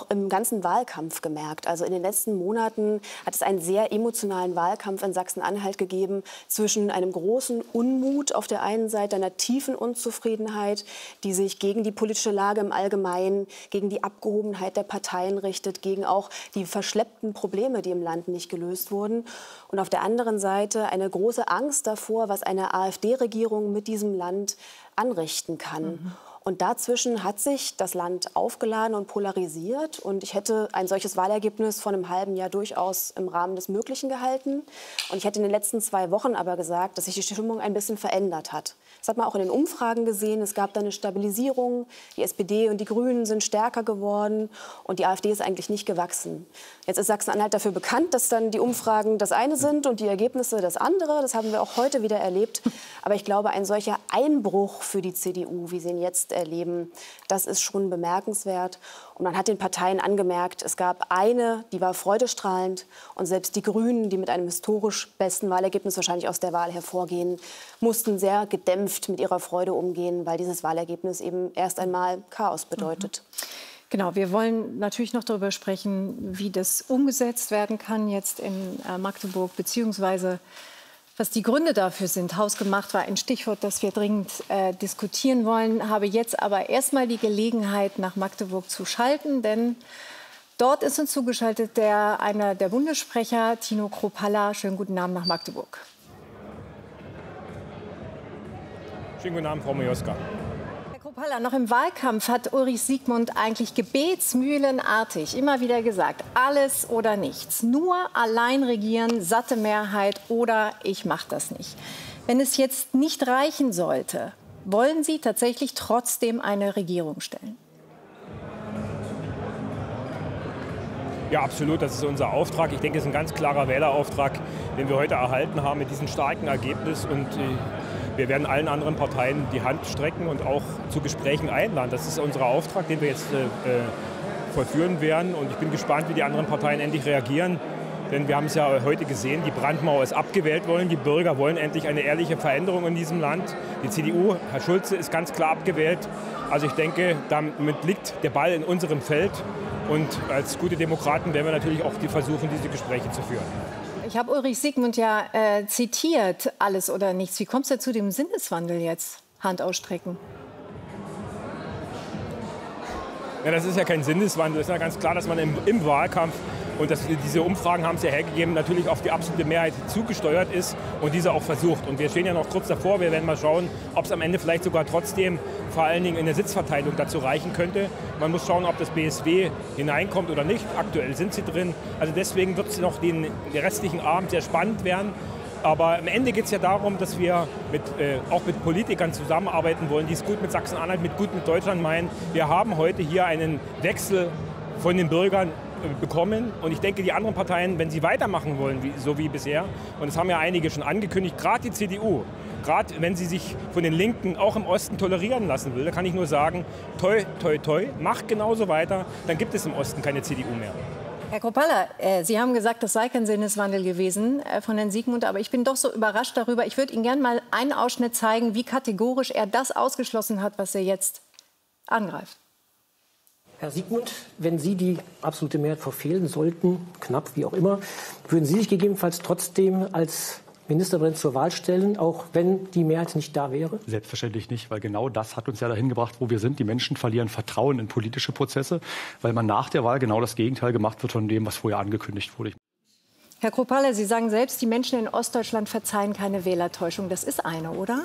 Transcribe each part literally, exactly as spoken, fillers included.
auch im ganzen Wahlkampf gemerkt. Also in den letzten Monaten hat es einen sehr emotionalen Wahlkampf in Sachsen-Anhalt gegeben zwischen einem großen Unmut auf der einen Seite, einer tiefen Unzufriedenheit, die sich gegen die politische Lage im Allgemeinen, gegen die Abgehobenheit der Parteien richtet, gegen auch die verschleppten Probleme, die im Land nicht gelöst wurden. Und auf der anderen Seite eine große Angst davor, was eine AfD-Regierung mit diesem Land anrichten kann. Mhm. Und dazwischen hat sich das Land aufgeladen und polarisiert. Und ich hätte ein solches Wahlergebnis vor einem halben Jahr durchaus im Rahmen des Möglichen gehalten. Und ich hätte in den letzten zwei Wochen aber gesagt, dass sich die Stimmung ein bisschen verändert hat. Das hat man auch in den Umfragen gesehen. Es gab da eine Stabilisierung. Die S P D und die Grünen sind stärker geworden. Und die AfD ist eigentlich nicht gewachsen. Jetzt ist Sachsen-Anhalt dafür bekannt, dass dann die Umfragen das eine sind und die Ergebnisse das andere. Das haben wir auch heute wieder erlebt. Aber ich glaube, ein solcher Einbruch für die C D U, wie sie ihn jetzt erleben, das ist schon bemerkenswert. Und man hat den Parteien angemerkt, es gab eine, die war freudestrahlend. Und selbst die Grünen, die mit einem historisch besten Wahlergebnis wahrscheinlich aus der Wahl hervorgehen, mussten sehr gedämpft mit ihrer Freude umgehen, weil dieses Wahlergebnis eben erst einmal Chaos bedeutet. Mhm. Genau, wir wollen natürlich noch darüber sprechen, wie das umgesetzt werden kann jetzt in äh, Magdeburg, beziehungsweise was die Gründe dafür sind. Hausgemacht war ein Stichwort, das wir dringend äh, diskutieren wollen. Habe jetzt aber erstmal die Gelegenheit, nach Magdeburg zu schalten, denn dort ist uns zugeschaltet der, einer der Bundessprecher, Tino Kruppalla. Schönen guten Abend nach Magdeburg. Schönen guten Abend, Frau Mioska. Herr Kruppalla, noch im Wahlkampf hat Ulrich Siegmund eigentlich gebetsmühlenartig immer wieder gesagt, alles oder nichts. Nur allein regieren, satte Mehrheit oder ich mache das nicht. Wenn es jetzt nicht reichen sollte, wollen Sie tatsächlich trotzdem eine Regierung stellen? Ja, absolut. Das ist unser Auftrag. Ich denke, es ist ein ganz klarer Wählerauftrag, den wir heute erhalten haben mit diesem starken Ergebnis. Und wir werden allen anderen Parteien die Hand strecken und auch zu Gesprächen einladen. Das ist unser Auftrag, den wir jetzt äh, vollführen werden. Und ich bin gespannt, wie die anderen Parteien endlich reagieren. Denn wir haben es ja heute gesehen, die Brandmauer ist abgewählt worden. Die Bürger wollen endlich eine ehrliche Veränderung in diesem Land. Die C D U, Herr Schulze, ist ganz klar abgewählt. Also ich denke, damit liegt der Ball in unserem Feld. Und als gute Demokraten werden wir natürlich auch versuchen, diese Gespräche zu führen. Ich habe Ulrich Siegmund ja äh, zitiert, alles oder nichts. Wie kommt es zu dem Sinneswandel jetzt? Hand ausstrecken. Ja, das ist ja kein Sinneswandel. Es ist ja ganz klar, dass man im, im Wahlkampf, und das, diese Umfragen haben es ja hergegeben, natürlich auf die absolute Mehrheit zugesteuert ist und diese auch versucht. Und wir stehen ja noch kurz davor. Wir werden mal schauen, ob es am Ende vielleicht sogar trotzdem vor allen Dingen in der Sitzverteilung dazu reichen könnte. Man muss schauen, ob das B S W hineinkommt oder nicht. Aktuell sind sie drin. Also deswegen wird es noch den, den restlichen Abend sehr spannend werden. Aber am Ende geht es ja darum, dass wir mit, äh, auch mit Politikern zusammenarbeiten wollen, die es gut mit Sachsen-Anhalt, mit gut mit Deutschland meinen. Wir haben heute hier einen Wechsel von den Bürgern bekommen. Und ich denke, die anderen Parteien, wenn sie weitermachen wollen, wie, so wie bisher, und das haben ja einige schon angekündigt, gerade die C D U, gerade wenn sie sich von den Linken auch im Osten tolerieren lassen will, da kann ich nur sagen, toi, toi, toi, macht genauso weiter, dann gibt es im Osten keine C D U mehr. Herr Kruppalla, äh, Sie haben gesagt, das sei kein Sinneswandel gewesen äh, von Herrn Siegmund, aber ich bin doch so überrascht darüber. Ich würde Ihnen gerne mal einen Ausschnitt zeigen, wie kategorisch er das ausgeschlossen hat, was er jetzt angreift. Herr Siegmund, wenn Sie die absolute Mehrheit verfehlen sollten, knapp wie auch immer, würden Sie sich gegebenenfalls trotzdem als Ministerpräsident zur Wahl stellen, auch wenn die Mehrheit nicht da wäre? Selbstverständlich nicht, weil genau das hat uns ja dahin gebracht, wo wir sind. Die Menschen verlieren Vertrauen in politische Prozesse, weil man nach der Wahl genau das Gegenteil gemacht wird von dem, was vorher angekündigt wurde. Herr Kruppalla, Sie sagen selbst, die Menschen in Ostdeutschland verzeihen keine Wählertäuschung. Das ist eine, oder?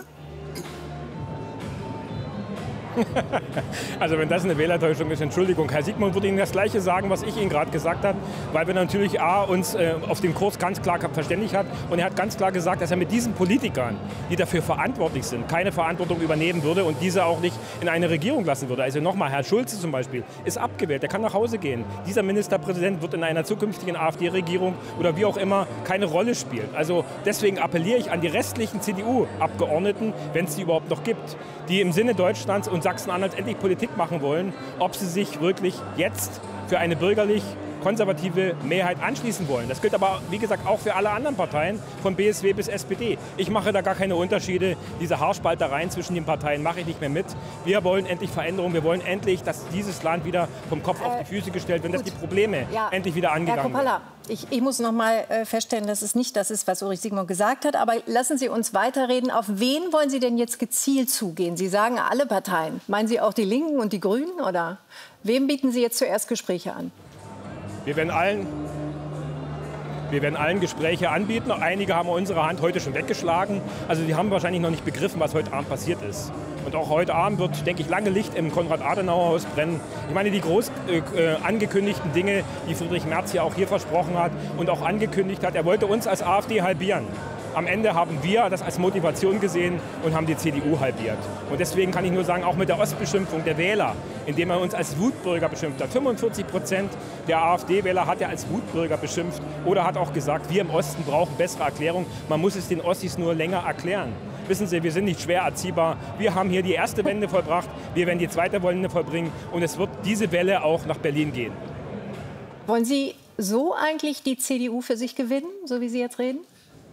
Also wenn das eine Wählertäuschung ist, Entschuldigung. Herr Siegmund würde Ihnen das Gleiche sagen, was ich Ihnen gerade gesagt habe, weil wir natürlich A, uns äh, auf den Kurs ganz klar verständigt hat. Und er hat ganz klar gesagt, dass er mit diesen Politikern, die dafür verantwortlich sind, keine Verantwortung übernehmen würde und diese auch nicht in eine Regierung lassen würde. Also nochmal, Herr Schulze zum Beispiel ist abgewählt, der kann nach Hause gehen. Dieser Ministerpräsident wird in einer zukünftigen AfD-Regierung oder wie auch immer keine Rolle spielen. Also deswegen appelliere ich an die restlichen C D U-Abgeordneten, wenn es die überhaupt noch gibt, die im Sinne Deutschlands und Sachsen-Anhalt endlich Politik machen wollen, ob sie sich wirklich jetzt für eine bürgerlich konservative Mehrheit anschließen wollen. Das gilt aber, wie gesagt, auch für alle anderen Parteien, von B S W bis S P D. Ich mache da gar keine Unterschiede. Diese Haarspaltereien zwischen den Parteien mache ich nicht mehr mit. Wir wollen endlich Veränderung. Wir wollen endlich, dass dieses Land wieder vom Kopf äh, auf die Füße gestellt wird, dass die Probleme ja. endlich wieder angegangen werden. werden. Ich, ich muss noch mal äh, feststellen, dass es nicht das ist, was Ulrich Siegmund gesagt hat. Aber lassen Sie uns weiterreden. Auf wen wollen Sie denn jetzt gezielt zugehen? Sie sagen alle Parteien. Meinen Sie auch die Linken und die Grünen? Oder wem bieten Sie jetzt zuerst Gespräche an? Wir werden allen, wir werden allen Gespräche anbieten. Einige haben unsere Hand heute schon weggeschlagen. Also die haben wahrscheinlich noch nicht begriffen, was heute Abend passiert ist. Und auch heute Abend wird, denke ich, lange Licht im Konrad-Adenauer-Haus brennen. Ich meine, die groß äh, angekündigten Dinge, die Friedrich Merz ja auch hier versprochen hat und auch angekündigt hat, er wollte uns als AfD halbieren. Am Ende haben wir das als Motivation gesehen und haben die C D U halbiert. Und deswegen kann ich nur sagen, auch mit der Ostbeschimpfung der Wähler, indem er uns als Wutbürger beschimpft hat. fünfundvierzig Prozent der AfD-Wähler hat er als Wutbürger beschimpft oder hat auch gesagt, wir im Osten brauchen bessere Erklärung. Man muss es den Ossis nur länger erklären. Wissen Sie, wir sind nicht schwer erziehbar. Wir haben hier die erste Wende vollbracht, wir werden die zweite Wende vollbringen und es wird diese Welle auch nach Berlin gehen. Wollen Sie so eigentlich die C D U für sich gewinnen, so wie Sie jetzt reden?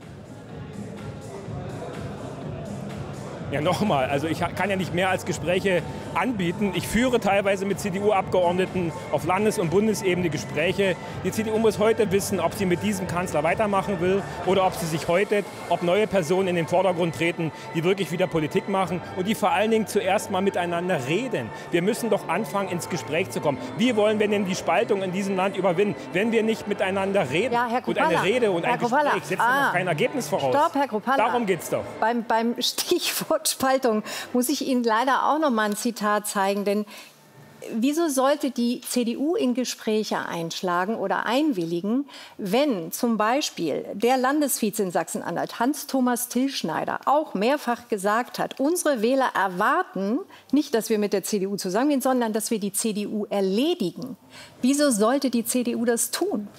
Ja, nochmal, also ich kann ja nicht mehr als Gespräche anbieten. Ich führe teilweise mit C D U-Abgeordneten auf Landes- und Bundesebene Gespräche. Die C D U muss heute wissen, ob sie mit diesem Kanzler weitermachen will oder ob sie sich heute, ob neue Personen in den Vordergrund treten, die wirklich wieder Politik machen und die vor allen Dingen zuerst mal miteinander reden. Wir müssen doch anfangen, ins Gespräch zu kommen. Wie wollen wir denn die Spaltung in diesem Land überwinden, wenn wir nicht miteinander reden? Ja, Herr und eine Rede und Herr ein Kruppalla. Gespräch setzt ah. noch kein Ergebnis voraus. Stopp, Herr Kruppalla. Darum geht es doch. Beim, beim Stichwort Spaltung muss ich Ihnen leider auch noch mal ein Zitat zeigen, denn wieso sollte die C D U in Gespräche einschlagen oder einwilligen, wenn zum Beispiel der Landesvize in Sachsen-Anhalt, Hans-Thomas Tillschneider, auch mehrfach gesagt hat, unsere Wähler erwarten nicht, dass wir mit der C D U zusammengehen, sondern dass wir die C D U erledigen. Wieso sollte die C D U das tun?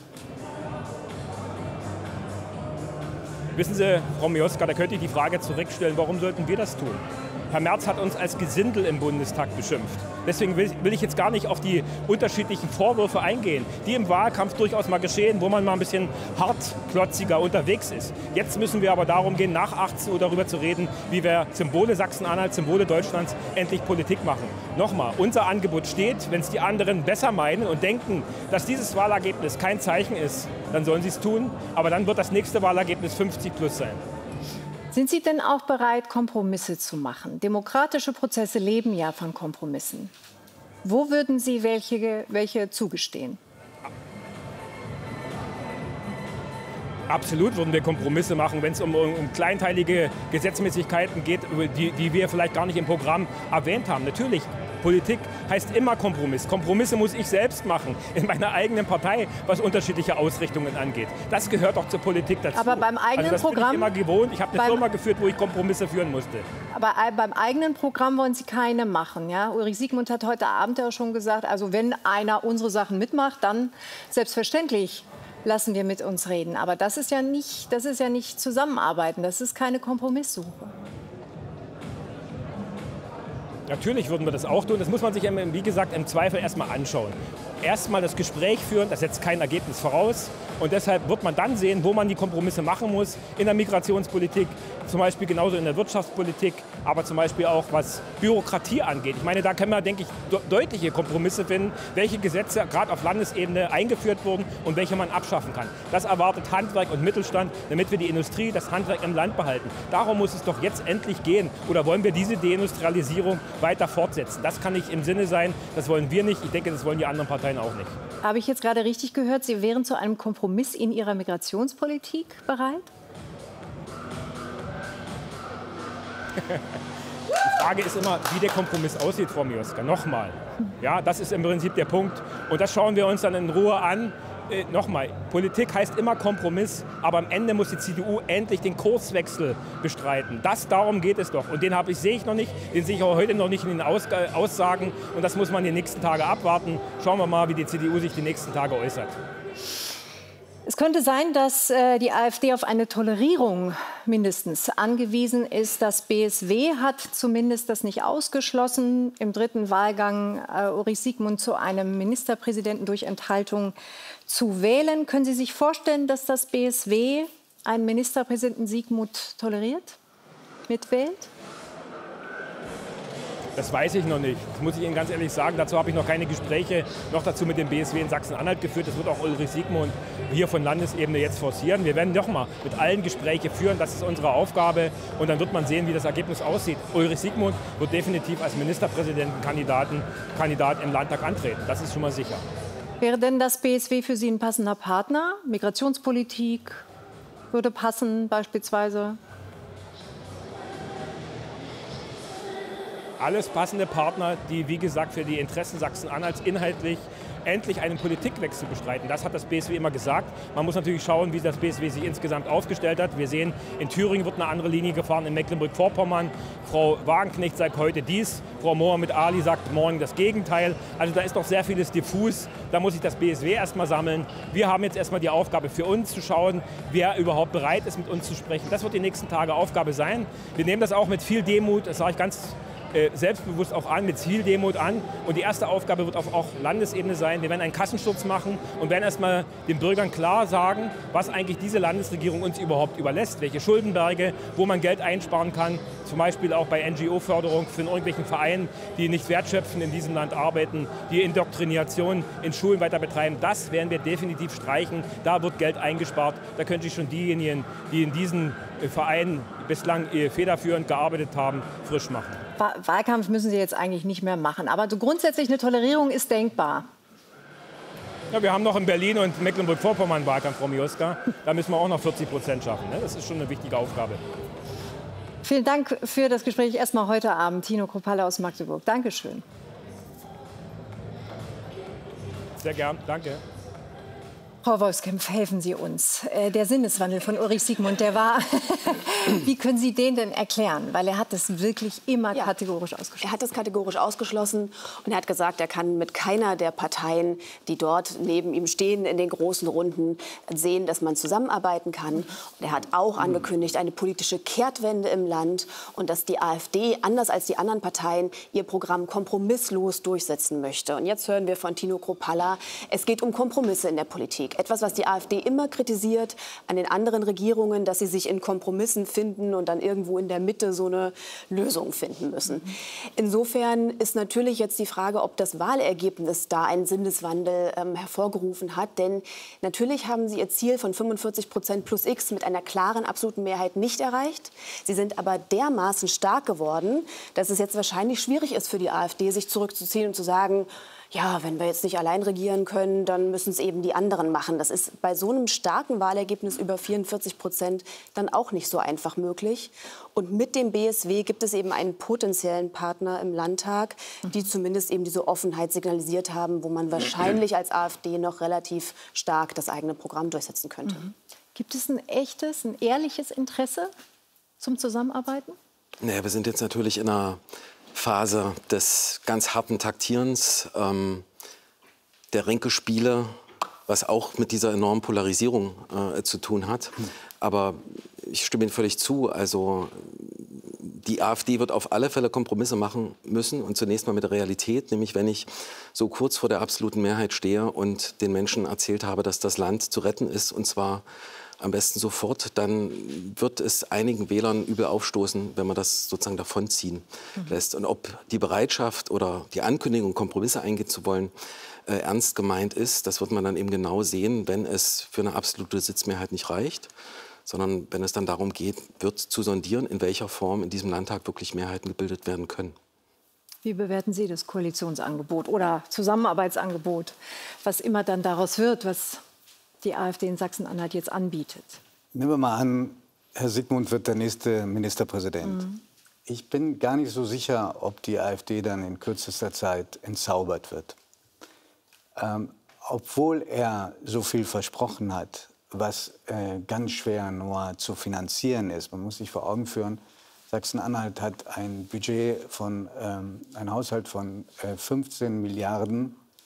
Wissen Sie, Frau Mioska, da könnte ich die Frage zurückstellen, warum sollten wir das tun? Herr Merz hat uns als Gesindel im Bundestag beschimpft. Deswegen will, will ich jetzt gar nicht auf die unterschiedlichen Vorwürfe eingehen, die im Wahlkampf durchaus mal geschehen, wo man mal ein bisschen hartklotziger unterwegs ist. Jetzt müssen wir aber darum gehen, nach achtzehn Uhr darüber zu reden, wie wir Symbole Sachsen-Anhalt, Symbole Deutschlands endlich Politik machen. Nochmal, unser Angebot steht, wenn es die anderen besser meinen und denken, dass dieses Wahlergebnis kein Zeichen ist, dann sollen sie es tun. Aber dann wird das nächste Wahlergebnis fünfzig plus sein. Sind Sie denn auch bereit, Kompromisse zu machen? Demokratische Prozesse leben ja von Kompromissen. Wo würden Sie welche, welche zugestehen? Absolut würden wir Kompromisse machen, wenn es um, um kleinteilige Gesetzmäßigkeiten geht, die, die wir vielleicht gar nicht im Programm erwähnt haben. Natürlich, Politik heißt immer Kompromiss. Kompromisse muss ich selbst machen, in meiner eigenen Partei, was unterschiedliche Ausrichtungen angeht. Das gehört doch zur Politik dazu. Aber beim eigenen also das Programm... bin ich immer gewohnt. Ich habe eine Firma geführt, wo ich Kompromisse führen musste. Aber beim eigenen Programm wollen Sie keine machen. Ja? Ulrich Siegmund hat heute Abend ja schon gesagt, also wenn einer unsere Sachen mitmacht, dann selbstverständlich lassen wir mit uns reden. Aber das ist ja nicht, das ist ja nicht Zusammenarbeiten, das ist keine Kompromisssuche. Natürlich würden wir das auch tun. Das muss man sich, wie gesagt, im Zweifel erstmal anschauen. Erstmal das Gespräch führen, das setzt kein Ergebnis voraus. Und deshalb wird man dann sehen, wo man die Kompromisse machen muss. In der Migrationspolitik, zum Beispiel genauso in der Wirtschaftspolitik, aber zum Beispiel auch was Bürokratie angeht. Ich meine, da können wir, denke ich, deutliche Kompromisse finden, welche Gesetze gerade auf Landesebene eingeführt wurden und welche man abschaffen kann. Das erwartet Handwerk und Mittelstand, damit wir die Industrie, das Handwerk im Land behalten. Darum muss es doch jetzt endlich gehen. Oder wollen wir diese Deindustrialisierung weiter fortsetzen? Das kann nicht im Sinne sein, das wollen wir nicht. Ich denke, das wollen die anderen Parteien auch nicht. Habe ich jetzt gerade richtig gehört, Sie wären zu einem Kompromiss in Ihrer Migrationspolitik bereit? Die Frage ist immer, wie der Kompromiss aussieht, Frau Mioska. Nochmal. Ja, das ist im Prinzip der Punkt. Und das schauen wir uns dann in Ruhe an. Äh, Nochmal, Politik heißt immer Kompromiss, aber am Ende muss die C D U endlich den Kurswechsel bestreiten. Das, darum geht es doch. Und den habe ich, sehe ich noch nicht, den sehe ich auch heute noch nicht in den Aus, äh, Aussagen. Und das muss man die nächsten Tage abwarten. Schauen wir mal, wie die C D U sich die nächsten Tage äußert. Es könnte sein, dass äh, die AfD auf eine Tolerierung mindestens angewiesen ist. Das B S W hat zumindest das nicht ausgeschlossen, im dritten Wahlgang äh, Ulrich Siegmund zu einem Ministerpräsidenten durch Enthaltung zu wählen. Können Sie sich vorstellen, dass das B S W einen Ministerpräsidenten Siegmund toleriert, mitwählt? Das weiß ich noch nicht. Das muss ich Ihnen ganz ehrlich sagen. Dazu habe ich noch keine Gespräche noch dazu mit dem B S W in Sachsen-Anhalt geführt. Das wird auch Ulrich Siegmund hier von Landesebene jetzt forcieren. Wir werden noch mal mit allen Gespräche führen. Das ist unsere Aufgabe. Und dann wird man sehen, wie das Ergebnis aussieht. Ulrich Siegmund wird definitiv als Ministerpräsidentenkandidaten Kandidat im Landtag antreten. Das ist schon mal sicher. Wäre denn das B S W für Sie ein passender Partner? Migrationspolitik würde passen beispielsweise? Alles passende Partner, die, wie gesagt, für die Interessen Sachsen-Anhalts inhaltlich endlich einen Politikwechsel bestreiten. Das hat das B S W immer gesagt. Man muss natürlich schauen, wie das B S W sich insgesamt aufgestellt hat. Wir sehen, in Thüringen wird eine andere Linie gefahren, in Mecklenburg-Vorpommern. Frau Wagenknecht sagt heute dies, Frau Mohammed Ali sagt morgen das Gegenteil. Also da ist doch sehr vieles diffus. Da muss sich das B S W erst mal sammeln. Wir haben jetzt erstmal die Aufgabe für uns zu schauen, wer überhaupt bereit ist, mit uns zu sprechen. Das wird die nächsten Tage Aufgabe sein. Wir nehmen das auch mit viel Demut, das sage ich ganz Äh, selbstbewusst auch an, mit Zieldemut an. Und die erste Aufgabe wird auf auch Landesebene sein. Wir werden einen Kassensturz machen und werden erstmal den Bürgern klar sagen, was eigentlich diese Landesregierung uns überhaupt überlässt, welche Schuldenberge, wo man Geld einsparen kann, zum Beispiel auch bei N G O-Förderung von irgendwelchen Vereinen, die nicht wertschöpfend in diesem Land arbeiten, die Indoktrination in Schulen weiter betreiben. Das werden wir definitiv streichen. Da wird Geld eingespart. Da können sich schon diejenigen, die in diesen Vereinen bislang federführend gearbeitet haben, frisch machen. Wahlkampf müssen Sie jetzt eigentlich nicht mehr machen. Aber so grundsätzlich eine Tolerierung ist denkbar. Ja, wir haben noch in Berlin und Mecklenburg-Vorpommern Wahlkampf, Frau Mioska. Da müssen wir auch noch vierzig Prozent schaffen. Das ist schon eine wichtige Aufgabe. Vielen Dank für das Gespräch erstmal heute Abend. Tino Kruppalla aus Magdeburg. Dankeschön. Sehr gern. Danke. Frau Wolfskämpf, helfen Sie uns. Äh, der Sinneswandel von Ulrich Siegmund, der war, wie können Sie den denn erklären? Weil er hat das wirklich immer ja. kategorisch ausgeschlossen. Er hat das kategorisch ausgeschlossen und er hat gesagt, er kann mit keiner der Parteien, die dort neben ihm stehen, in den großen Runden sehen, dass man zusammenarbeiten kann. Und er hat auch angekündigt, eine politische Kehrtwende im Land und dass die AfD, anders als die anderen Parteien, ihr Programm kompromisslos durchsetzen möchte. Und jetzt hören wir von Tino Kruppalla, es geht um Kompromisse in der Politik. Etwas, was die AfD immer kritisiert an den anderen Regierungen, dass sie sich in Kompromissen finden und dann irgendwo in der Mitte so eine Lösung finden müssen. Insofern ist natürlich jetzt die Frage, ob das Wahlergebnis da einen Sinneswandel ähm, hervorgerufen hat. Denn natürlich haben sie ihr Ziel von fünfundvierzig Prozent plus X mit einer klaren absoluten Mehrheit nicht erreicht. Sie sind aber dermaßen stark geworden, dass es jetzt wahrscheinlich schwierig ist für die AfD, sich zurückzuziehen und zu sagen, ja, wenn wir jetzt nicht allein regieren können, dann müssen es eben die anderen machen. Das ist bei so einem starken Wahlergebnis über vierundvierzig Prozent dann auch nicht so einfach möglich. Und mit dem B S W gibt es eben einen potenziellen Partner im Landtag, die zumindest eben diese Offenheit signalisiert haben, wo man wahrscheinlich als AfD noch relativ stark das eigene Programm durchsetzen könnte. Mhm. Gibt es ein echtes, ein ehrliches Interesse zum Zusammenarbeiten? Naja, wir sind jetzt natürlich in einer Phase des ganz harten Taktierens, ähm, der Ränkespiele, was auch mit dieser enormen Polarisierung äh, zu tun hat. Aber ich stimme Ihnen völlig zu. Also die AfD wird auf alle Fälle Kompromisse machen müssen und zunächst mal mit der Realität, nämlich wenn ich so kurz vor der absoluten Mehrheit stehe und den Menschen erzählt habe, dass das Land zu retten ist und zwar am besten sofort, dann wird es einigen Wählern übel aufstoßen, wenn man das sozusagen davonziehen mhm. lässt. Und ob die Bereitschaft oder die Ankündigung, Kompromisse eingehen zu wollen, äh, ernst gemeint ist, das wird man dann eben genau sehen, wenn es für eine absolute Sitzmehrheit nicht reicht, sondern wenn es dann darum geht, wird zu sondieren, in welcher Form in diesem Landtag wirklich Mehrheiten gebildet werden können. Wie bewerten Sie das Koalitionsangebot oder Zusammenarbeitsangebot, was immer dann daraus wird, was die AfD in Sachsen-Anhalt jetzt anbietet? Nehmen wir mal an, Herr Siegmund wird der nächste Ministerpräsident. Mhm. Ich bin gar nicht so sicher, ob die AfD dann in kürzester Zeit entzaubert wird. Ähm, obwohl er so viel versprochen hat, was äh, ganz schwer nur zu finanzieren ist. Man muss sich vor Augen führen, Sachsen-Anhalt hat ein Budget von, ähm, ein Haushalt von äh, fünfzehn Milliarden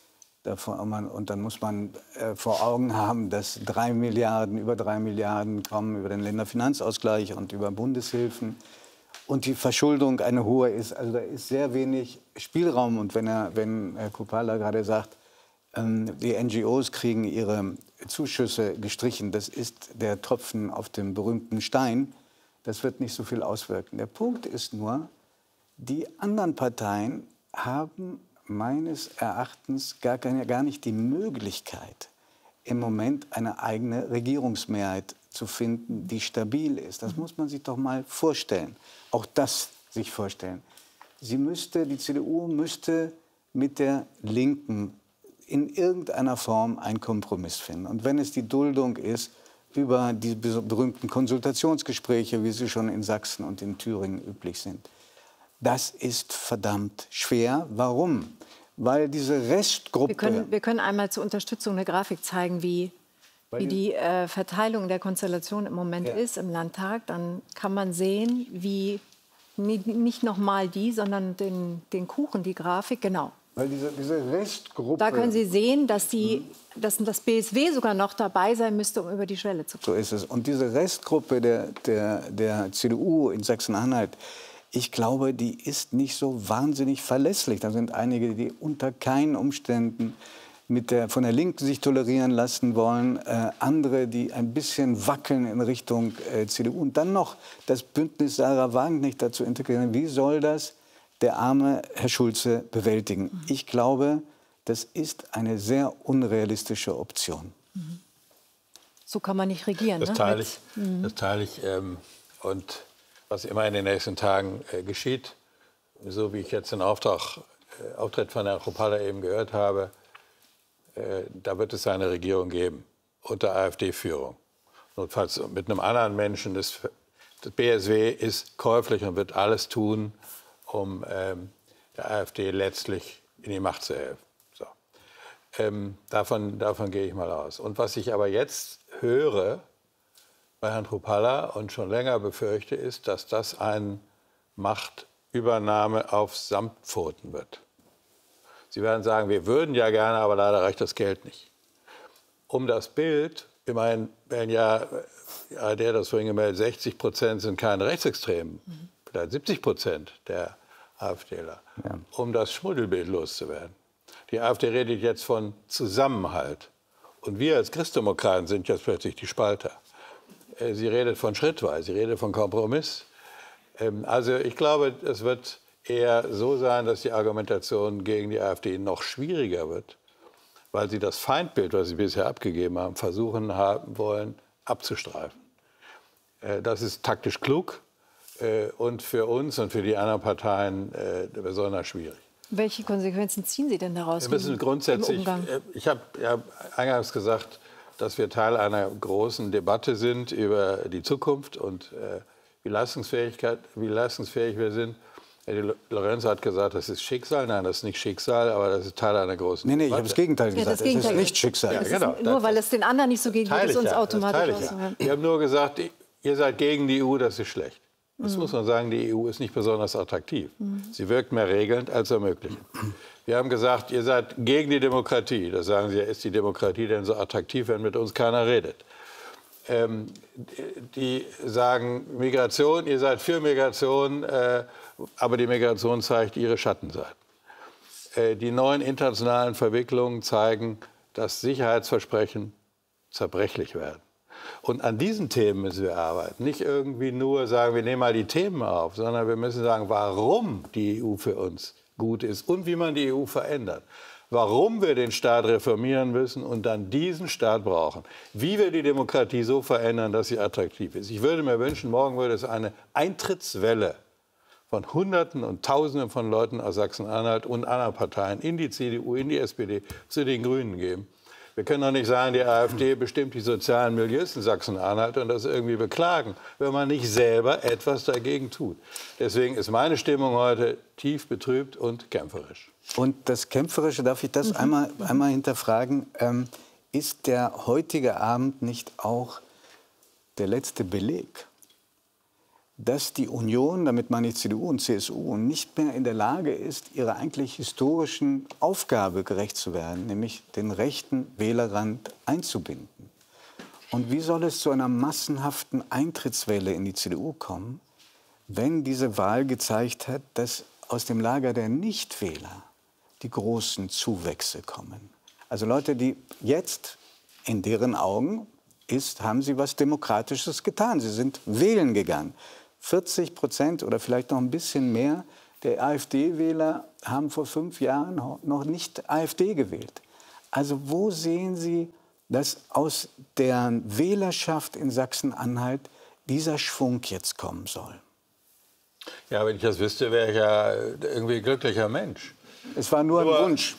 Davon, und dann muss man äh, vor Augen haben, dass drei Milliarden, über drei Milliarden kommen über den Länderfinanzausgleich und über Bundeshilfen. Und die Verschuldung eine hohe ist. Also da ist sehr wenig Spielraum. Und wenn, er, wenn Herr Chrupalla gerade sagt, ähm, die N G Os kriegen ihre Zuschüsse gestrichen, das ist der Tropfen auf dem berühmten Stein. Das wird nicht so viel auswirken. Der Punkt ist nur, die anderen Parteien haben meines Erachtens gar, keine, gar nicht die Möglichkeit, im Moment eine eigene Regierungsmehrheit zu finden, die stabil ist. Das muss man sich doch mal vorstellen. Auch das sich vorstellen. Sie müsste, die C D U müsste mit der Linken in irgendeiner Form einen Kompromiss finden. Und wenn es die Duldung ist über die berühmten Konsultationsgespräche, wie sie schon in Sachsen und in Thüringen üblich sind, das ist verdammt schwer. Warum? Weil diese Restgruppe... Wir können, wir können einmal zur Unterstützung eine Grafik zeigen, wie, wie die äh, Verteilung der Konstellation im Moment ja. ist im Landtag. Dann kann man sehen, wie nicht nochmal die, sondern den, den Kuchen, die Grafik, genau. Weil diese, diese Restgruppe... Da können Sie sehen, dass, die, dass das B S W sogar noch dabei sein müsste, um über die Schwelle zu kommen. So ist es. Und diese Restgruppe der, der, der C D U in Sachsen-Anhalt, ich glaube, die ist nicht so wahnsinnig verlässlich. Da sind einige, die unter keinen Umständen mit der, von der Linken sich tolerieren lassen wollen. Äh, andere, die ein bisschen wackeln in Richtung äh, C D U. Und dann noch das Bündnis Sarah Wagenknecht dazu integrieren. Wie soll das der arme Herr Schulze bewältigen? Mhm. Ich glaube, das ist eine sehr unrealistische Option. Mhm. So kann man nicht regieren. Das ne? teile ich. Mhm. Das teile ich ähm, und was immer in den nächsten Tagen äh, geschieht, so wie ich jetzt den Auftrag, äh, Auftritt von Herrn Chrupalla eben gehört habe, äh, da wird es eine Regierung geben unter AfD-Führung. Notfalls mit einem anderen Menschen. Das, das B S W ist käuflich und wird alles tun, um ähm, der AfD letztlich in die Macht zu helfen. So. Ähm, davon, davon gehe ich mal aus. Und was ich aber jetzt höre bei Herrn Chrupalla und schon länger befürchte, ist, dass das eine Machtübernahme auf Samtpfoten wird. Sie werden sagen, wir würden ja gerne, aber leider reicht das Geld nicht. Um das Bild, immerhin werden ja, ja der das vorhin gemeldet, sechzig Prozent sind keine Rechtsextremen, mhm. vielleicht siebzig Prozent der AfDler, ja. um das Schmuddelbild loszuwerden. Die AfD redet jetzt von Zusammenhalt. Und wir als Christdemokraten sind jetzt plötzlich die Spalter. Sie redet von schrittweise, sie redet von Kompromiss. Also ich glaube, es wird eher so sein, dass die Argumentation gegen die AfD noch schwieriger wird, weil sie das Feindbild, was sie bisher abgegeben haben, versuchen haben wollen, abzustreifen. Das ist taktisch klug und für uns und für die anderen Parteien besonders schwierig. Welche Konsequenzen ziehen Sie denn daraus? Wir müssen grundsätzlich, ich habe ja eingangs gesagt, dass wir Teil einer großen Debatte sind über die Zukunft und äh, wie, Leistungsfähigkeit, wie leistungsfähig wir sind. Herr Lorenz hat gesagt, das ist Schicksal. Nein, das ist nicht Schicksal, aber das ist Teil einer großen nee, nee, Debatte. ich habe das Gegenteil gesagt. Ja, das Gegenteil. Es ist nicht Schicksal. Ja, genau. Nur das, weil es den anderen nicht so geht, geht es uns ja, automatisch aus. Ja. Wir haben nur gesagt, ihr seid gegen die E U, das ist schlecht. Das mhm. muss man sagen, die E U ist nicht besonders attraktiv. Mhm. Sie wirkt mehr regelnd als ermöglichend. Wir haben gesagt, ihr seid gegen die Demokratie. Da sagen Sie, ja, ist die Demokratie denn so attraktiv, wenn mit uns keiner redet? Ähm, die sagen Migration, ihr seid für Migration, äh, aber die Migration zeigt ihre Schattenseiten. Äh, die neuen internationalen Verwicklungen zeigen, dass Sicherheitsversprechen zerbrechlich werden. Und an diesen Themen müssen wir arbeiten. Nicht irgendwie nur sagen, wir nehmen mal die Themen auf, sondern wir müssen sagen, warum die E U für uns gut ist und wie man die E U verändert. Warum wir den Staat reformieren müssen und dann diesen Staat brauchen. Wie wir die Demokratie so verändern, dass sie attraktiv ist. Ich würde mir wünschen, morgen würde es eine Eintrittswelle von Hunderten und Tausenden von Leuten aus Sachsen-Anhalt und anderen Parteien in die C D U, in die S P D, zu den Grünen geben. Wir können doch nicht sagen, die AfD bestimmt die sozialen Milieus in Sachsen-Anhalt und das irgendwie beklagen, wenn man nicht selber etwas dagegen tut. Deswegen ist meine Stimmung heute tief betrübt und kämpferisch. Und das Kämpferische, darf ich das mhm. einmal, einmal hinterfragen, ähm, ist der heutige Abend nicht auch der letzte Beleg dass die Union, damit meine ich C D U und C S U, nicht mehr in der Lage ist, ihrer eigentlich historischen Aufgabe gerecht zu werden, nämlich den rechten Wählerrand einzubinden. Und wie soll es zu einer massenhaften Eintrittswelle in die C D U kommen, wenn diese Wahl gezeigt hat, dass aus dem Lager der Nichtwähler die großen Zuwächse kommen? Also Leute, die jetzt in deren Augen ist, haben sie was Demokratisches getan. Sie sind wählen gegangen. vierzig Prozent oder vielleicht noch ein bisschen mehr der AfD-Wähler haben vor fünf Jahren noch nicht AfD gewählt. Also wo sehen Sie, dass aus der Wählerschaft in Sachsen-Anhalt dieser Schwung jetzt kommen soll? Ja, wenn ich das wüsste, wäre ich ja irgendwie ein glücklicher Mensch. Es war nur, nur ein Wunsch.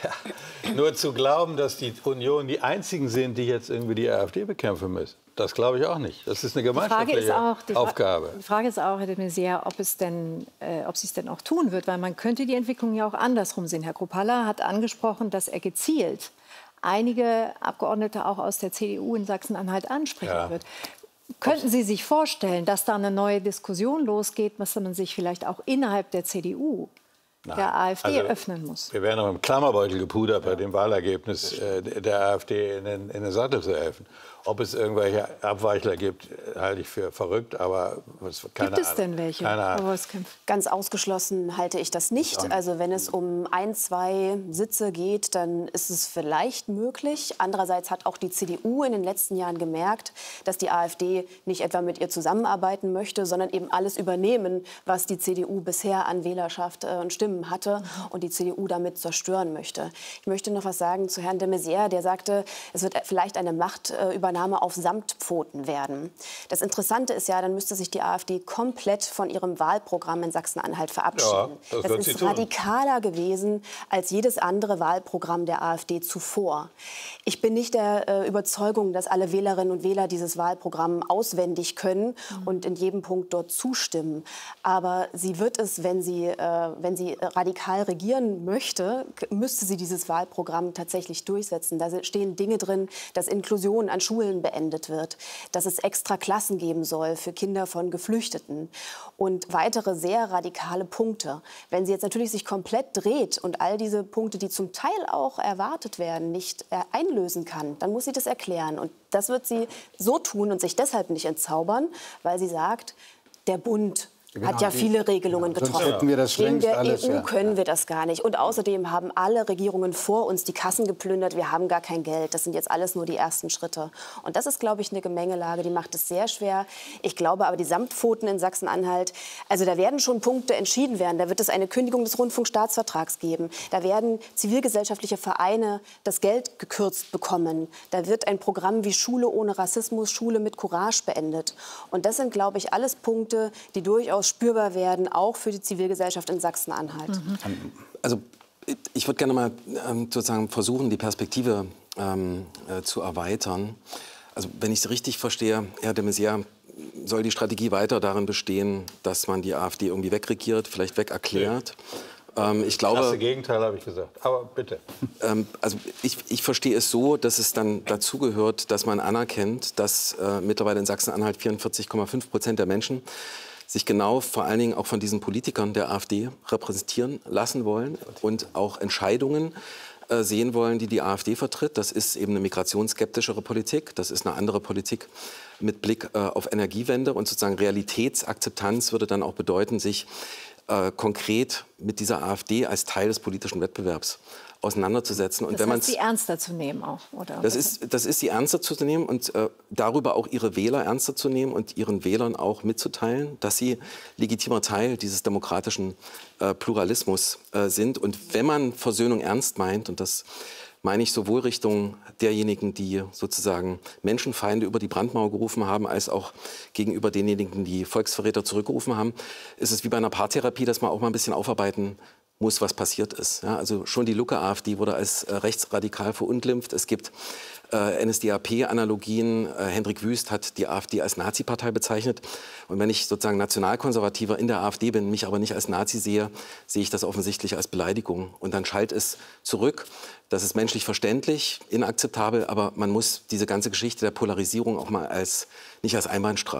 Ja, nur zu glauben, dass die Union die Einzigen sind, die jetzt irgendwie die AfD bekämpfen müssen, das glaube ich auch nicht. Das ist eine gemeinschaftliche die Frage ist auch, die Aufgabe. Die Frage ist auch, Herr de Maizière, ob es denn, äh, ob sie es denn auch tun wird, weil man könnte die Entwicklung ja auch andersrum sehen. Herr Kruppalla hat angesprochen, dass er gezielt einige Abgeordnete auch aus der C D U in Sachsen-Anhalt ansprechen Ja. wird. Könnten Sie sich vorstellen, dass da eine neue Diskussion losgeht, was man sich vielleicht auch innerhalb der C D U Nein. der AfD Also, öffnen muss? Wir werden noch im Klammerbeutel gepudert, bei dem Wahlergebnis äh, der AfD in den, in den Sattel zu helfen. Ob es irgendwelche Abweichler gibt, halte ich für verrückt, aber was, keine Gibt es Ahnung. denn welche? Keine Ahnung. Ganz ausgeschlossen halte ich das nicht. Also wenn es um ein, zwei Sitze geht, dann ist es vielleicht möglich. Andererseits hat auch die C D U in den letzten Jahren gemerkt, dass die AfD nicht etwa mit ihr zusammenarbeiten möchte, sondern eben alles übernehmen, was die C D U bisher an Wählerschaft äh, und Stimmen hatte und die C D U damit zerstören möchte. Ich möchte noch was sagen zu Herrn de Maizière, der sagte, es wird vielleicht eine Machtübernahme auf Samtpfoten werden. Das Interessante ist ja, dann müsste sich die AfD komplett von ihrem Wahlprogramm in Sachsen-Anhalt verabschieden. Ja, das das ist radikaler gewesen als jedes andere Wahlprogramm der AfD zuvor. Ich bin nicht der äh, Überzeugung, dass alle Wählerinnen und Wähler dieses Wahlprogramm auswendig können mhm. und in jedem Punkt dort zustimmen. Aber sie wird es, wenn sie, äh, wenn sie radikal regieren möchte, müsste sie dieses Wahlprogramm tatsächlich durchsetzen. Da stehen Dinge drin, dass Inklusion an Schulen beendet wird, dass es extra Klassen geben soll für Kinder von Geflüchteten und weitere sehr radikale Punkte. Wenn sie jetzt natürlich sich komplett dreht und all diese Punkte, die zum Teil auch erwartet werden, nicht einlösen kann, dann muss sie das erklären. Und das wird sie so tun und sich deshalb nicht entzaubern, weil sie sagt, der Bund Genau, hat ja die, viele Regelungen genau, getroffen. Hätten wir das In der alles, E U ja. können wir das gar nicht. Und außerdem haben alle Regierungen vor uns die Kassen geplündert. Wir haben gar kein Geld. Das sind jetzt alles nur die ersten Schritte. Und das ist, glaube ich, eine Gemengelage, die macht es sehr schwer. Ich glaube aber, die Samtpfoten in Sachsen-Anhalt, also da werden schon Punkte entschieden werden. Da wird es eine Kündigung des Rundfunkstaatsvertrags geben. Da werden zivilgesellschaftliche Vereine das Geld gekürzt bekommen. Da wird ein Programm wie Schule ohne Rassismus, Schule mit Courage beendet. Und das sind, glaube ich, alles Punkte, die durchaus spürbar werden, auch für die Zivilgesellschaft in Sachsen-Anhalt. Mhm. Also ich würde gerne mal ähm, sozusagen versuchen, die Perspektive ähm, äh, zu erweitern. Also wenn ich es richtig verstehe, Herr de Maizière, soll die Strategie weiter darin bestehen, dass man die AfD irgendwie wegregiert, vielleicht wegerklärt? Ja. Ähm, ich glaube, das Gegenteil habe ich gesagt. Aber bitte. Ähm, also ich, ich verstehe es so, dass es dann dazu gehört, dass man anerkennt, dass äh, mittlerweile in Sachsen-Anhalt vierundvierzig Komma fünf Prozent der Menschen sich genau vor allen Dingen auch von diesen Politikern der AfD repräsentieren lassen wollen und auch Entscheidungen äh, sehen wollen, die die AfD vertritt. Das ist eben eine migrationsskeptischere Politik, das ist eine andere Politik mit Blick äh, auf Energiewende und sozusagen Realitätsakzeptanz würde dann auch bedeuten, sich äh, konkret mit dieser AfD als Teil des politischen Wettbewerbs auseinanderzusetzen. Und das wenn heißt, sie ernster zu nehmen auch, oder? Das ist, das ist sie ernster zu nehmen und äh, darüber auch ihre Wähler ernster zu nehmen und ihren Wählern auch mitzuteilen, dass sie legitimer Teil dieses demokratischen äh, Pluralismus äh, sind. Und wenn man Versöhnung ernst meint, und das meine ich sowohl Richtung derjenigen, die sozusagen Menschenfeinde über die Brandmauer gerufen haben, als auch gegenüber denjenigen, die Volksverräter zurückgerufen haben, ist es wie bei einer Paartherapie, dass man auch mal ein bisschen aufarbeiten muss, was passiert ist. Ja, also schon die Lucke-AfD wurde als äh, rechtsradikal verunglimpft. Es gibt äh, N S D A P-Analogien. Äh, Hendrik Wüst hat die AfD als Nazi-Partei bezeichnet. Und wenn ich sozusagen Nationalkonservativer in der AfD bin, mich aber nicht als Nazi sehe, sehe ich das offensichtlich als Beleidigung. Und dann schallt es zurück. Das ist menschlich verständlich, inakzeptabel, aber man muss diese ganze Geschichte der Polarisierung auch mal als, nicht als Einbahnstraße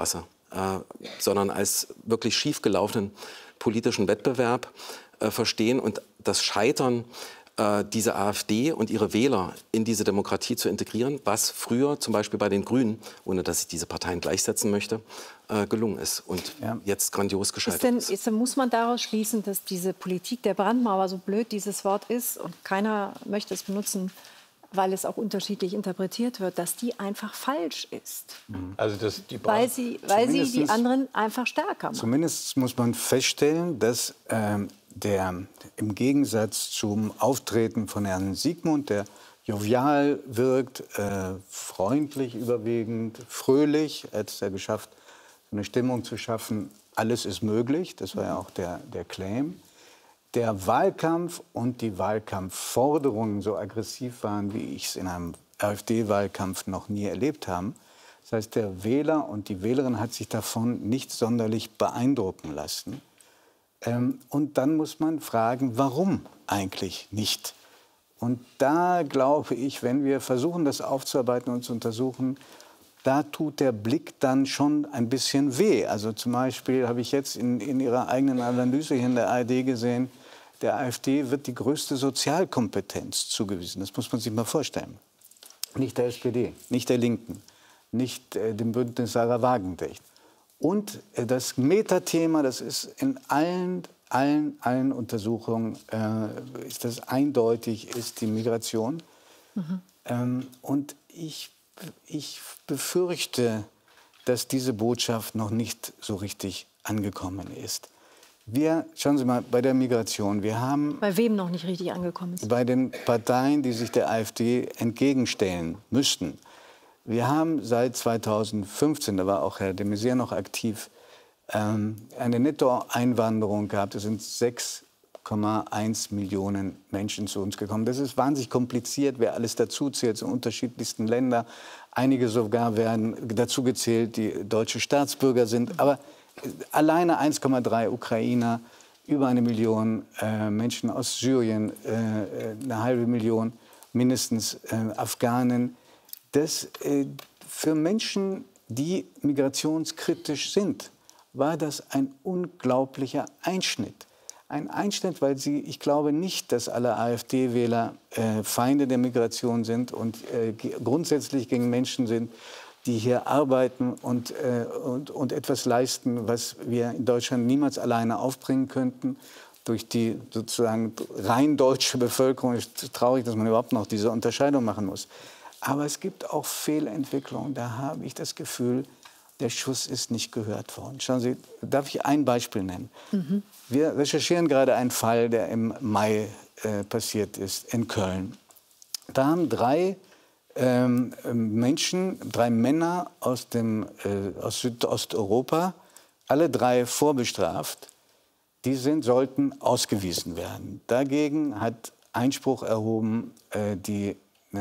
äh, sondern als wirklich schiefgelaufenen politischen Wettbewerb äh, verstehen und das Scheitern, äh, diese AfD und ihre Wähler in diese Demokratie zu integrieren, was früher zum Beispiel bei den Grünen, ohne dass ich diese Parteien gleichsetzen möchte, äh, gelungen ist und ja. jetzt grandios gescheitert ist. Denn, ist. ist. Muss man daraus schließen, dass diese Politik der Brandmauer, so blöd dieses Wort ist und keiner möchte es benutzen, weil es auch unterschiedlich interpretiert wird, dass die einfach falsch ist. Also das, die weil sie, weil sie die anderen einfach stärker machen. Zumindest muss man feststellen, dass ähm, der, im Gegensatz zum Auftreten von Herrn Siegmund, der jovial wirkt, äh, freundlich überwiegend, fröhlich, er hat es ja geschafft, eine Stimmung zu schaffen, alles ist möglich, das war ja auch der, der Claim. Der Wahlkampf und die Wahlkampfforderungen so aggressiv waren, wie ich es in einem AfD-Wahlkampf noch nie erlebt habe. Das heißt, der Wähler und die Wählerin hat sich davon nicht sonderlich beeindrucken lassen. Ähm, und dann muss man fragen, warum eigentlich nicht? Und da glaube ich, wenn wir versuchen, das aufzuarbeiten und zu untersuchen, da tut der Blick dann schon ein bisschen weh. Also zum Beispiel habe ich jetzt in, in Ihrer eigenen Analyse hier in der A R D gesehen, der AfD wird die größte Sozialkompetenz zugewiesen. Das muss man sich mal vorstellen. Nicht der S P D, nicht der Linken, nicht äh, dem Bündnis Sarah Wagenknecht. Und äh, das Metathema, das ist in allen, allen, allen Untersuchungen, äh, ist das eindeutig, ist die Migration. Mhm. Ähm, und ich, ich befürchte, dass diese Botschaft noch nicht so richtig angekommen ist. Wir, schauen Sie mal, bei der Migration, wir haben... Bei wem noch nicht richtig angekommen ist? Bei den Parteien, die sich der AfD entgegenstellen müssten. Wir haben seit zweitausendfünfzehn, da war auch Herr de Maizière noch aktiv, ähm, eine Nettoeinwanderung gehabt. Es sind sechs Komma eins Millionen Menschen zu uns gekommen. Das ist wahnsinnig kompliziert, wer alles dazuzählt, in unterschiedlichsten Ländern. Einige sogar werden dazugezählt, die deutsche Staatsbürger sind. Aber alleine eins Komma drei Ukrainer, über eine Million äh, Menschen aus Syrien, äh, eine halbe Million mindestens äh, Afghanen. Das, äh, für Menschen, die migrationskritisch sind, war das ein unglaublicher Einschnitt. Ein Einschnitt, weil sie, ich glaube nicht, dass alle AfD-Wähler äh, Feinde der Migration sind und äh, grundsätzlich gegen Menschen sind, die hier arbeiten und, äh, und, und etwas leisten, was wir in Deutschland niemals alleine aufbringen könnten. Durch die sozusagen rein deutsche Bevölkerung ist traurig, dass man überhaupt noch diese Unterscheidung machen muss. Aber es gibt auch Fehlentwicklungen. Da habe ich das Gefühl, der Schuss ist nicht gehört worden. Schauen Sie, darf ich ein Beispiel nennen? Mhm. Wir recherchieren gerade einen Fall, der im Mai äh, passiert ist, in Köln. Da haben drei ähm, Menschen, drei Männer aus, dem, äh, aus Südosteuropa, alle drei vorbestraft, die sind, sollten ausgewiesen werden. Dagegen hat Einspruch erhoben äh, die äh,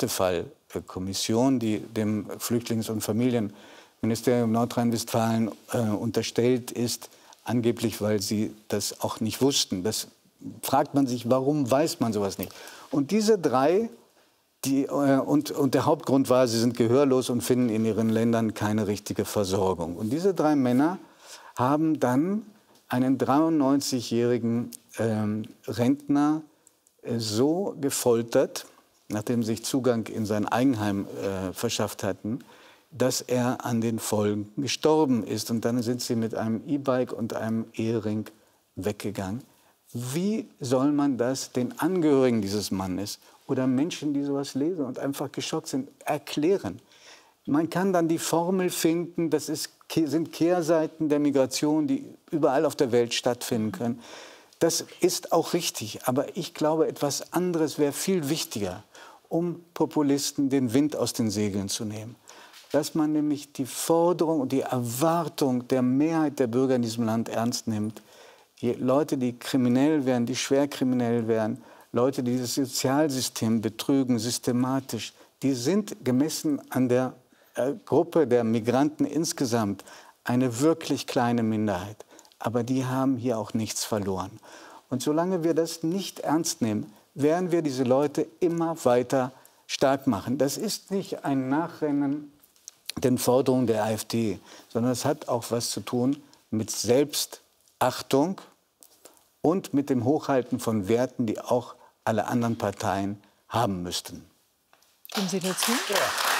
Härtefallkommission, die dem Flüchtlings- und Familienministerium Nordrhein-Westfalen äh, unterstellt ist, angeblich, weil sie das auch nicht wussten. Das fragt man sich, warum weiß man sowas nicht? Und diese drei, die, äh, und, und der Hauptgrund war, sie sind gehörlos und finden in ihren Ländern keine richtige Versorgung. Und diese drei Männer haben dann einen dreiundneunzigjährigen ähm, Rentner äh, so gefoltert, nachdem sie sich Zugang in sein Eigenheim äh, verschafft hatten, dass er an den Folgen gestorben ist. Und dann sind sie mit einem E-Bike und einem Ehering weggegangen. Wie soll man das den Angehörigen dieses Mannes oder Menschen, die sowas lesen und einfach geschockt sind, erklären? Man kann dann die Formel finden, das ist, sind Kehrseiten der Migration, die überall auf der Welt stattfinden können. Das ist auch richtig, aber ich glaube, etwas anderes wäre viel wichtiger, um Populisten den Wind aus den Segeln zu nehmen. Dass man nämlich die Forderung und die Erwartung der Mehrheit der Bürger in diesem Land ernst nimmt. Die Leute, die kriminell wären, die schwer kriminell wären, Leute, die das Sozialsystem betrügen, systematisch, die sind gemessen an der äh, Gruppe der Migranten insgesamt eine wirklich kleine Minderheit. Aber die haben hier auch nichts verloren. Und solange wir das nicht ernst nehmen, werden wir diese Leute immer weiter stark machen. Das ist nicht ein Nachrennen den Forderungen der AfD, sondern es hat auch was zu tun mit Selbstachtung und mit dem Hochhalten von Werten, die auch alle anderen Parteien haben müssten. Kommen Sie dazu? Ja.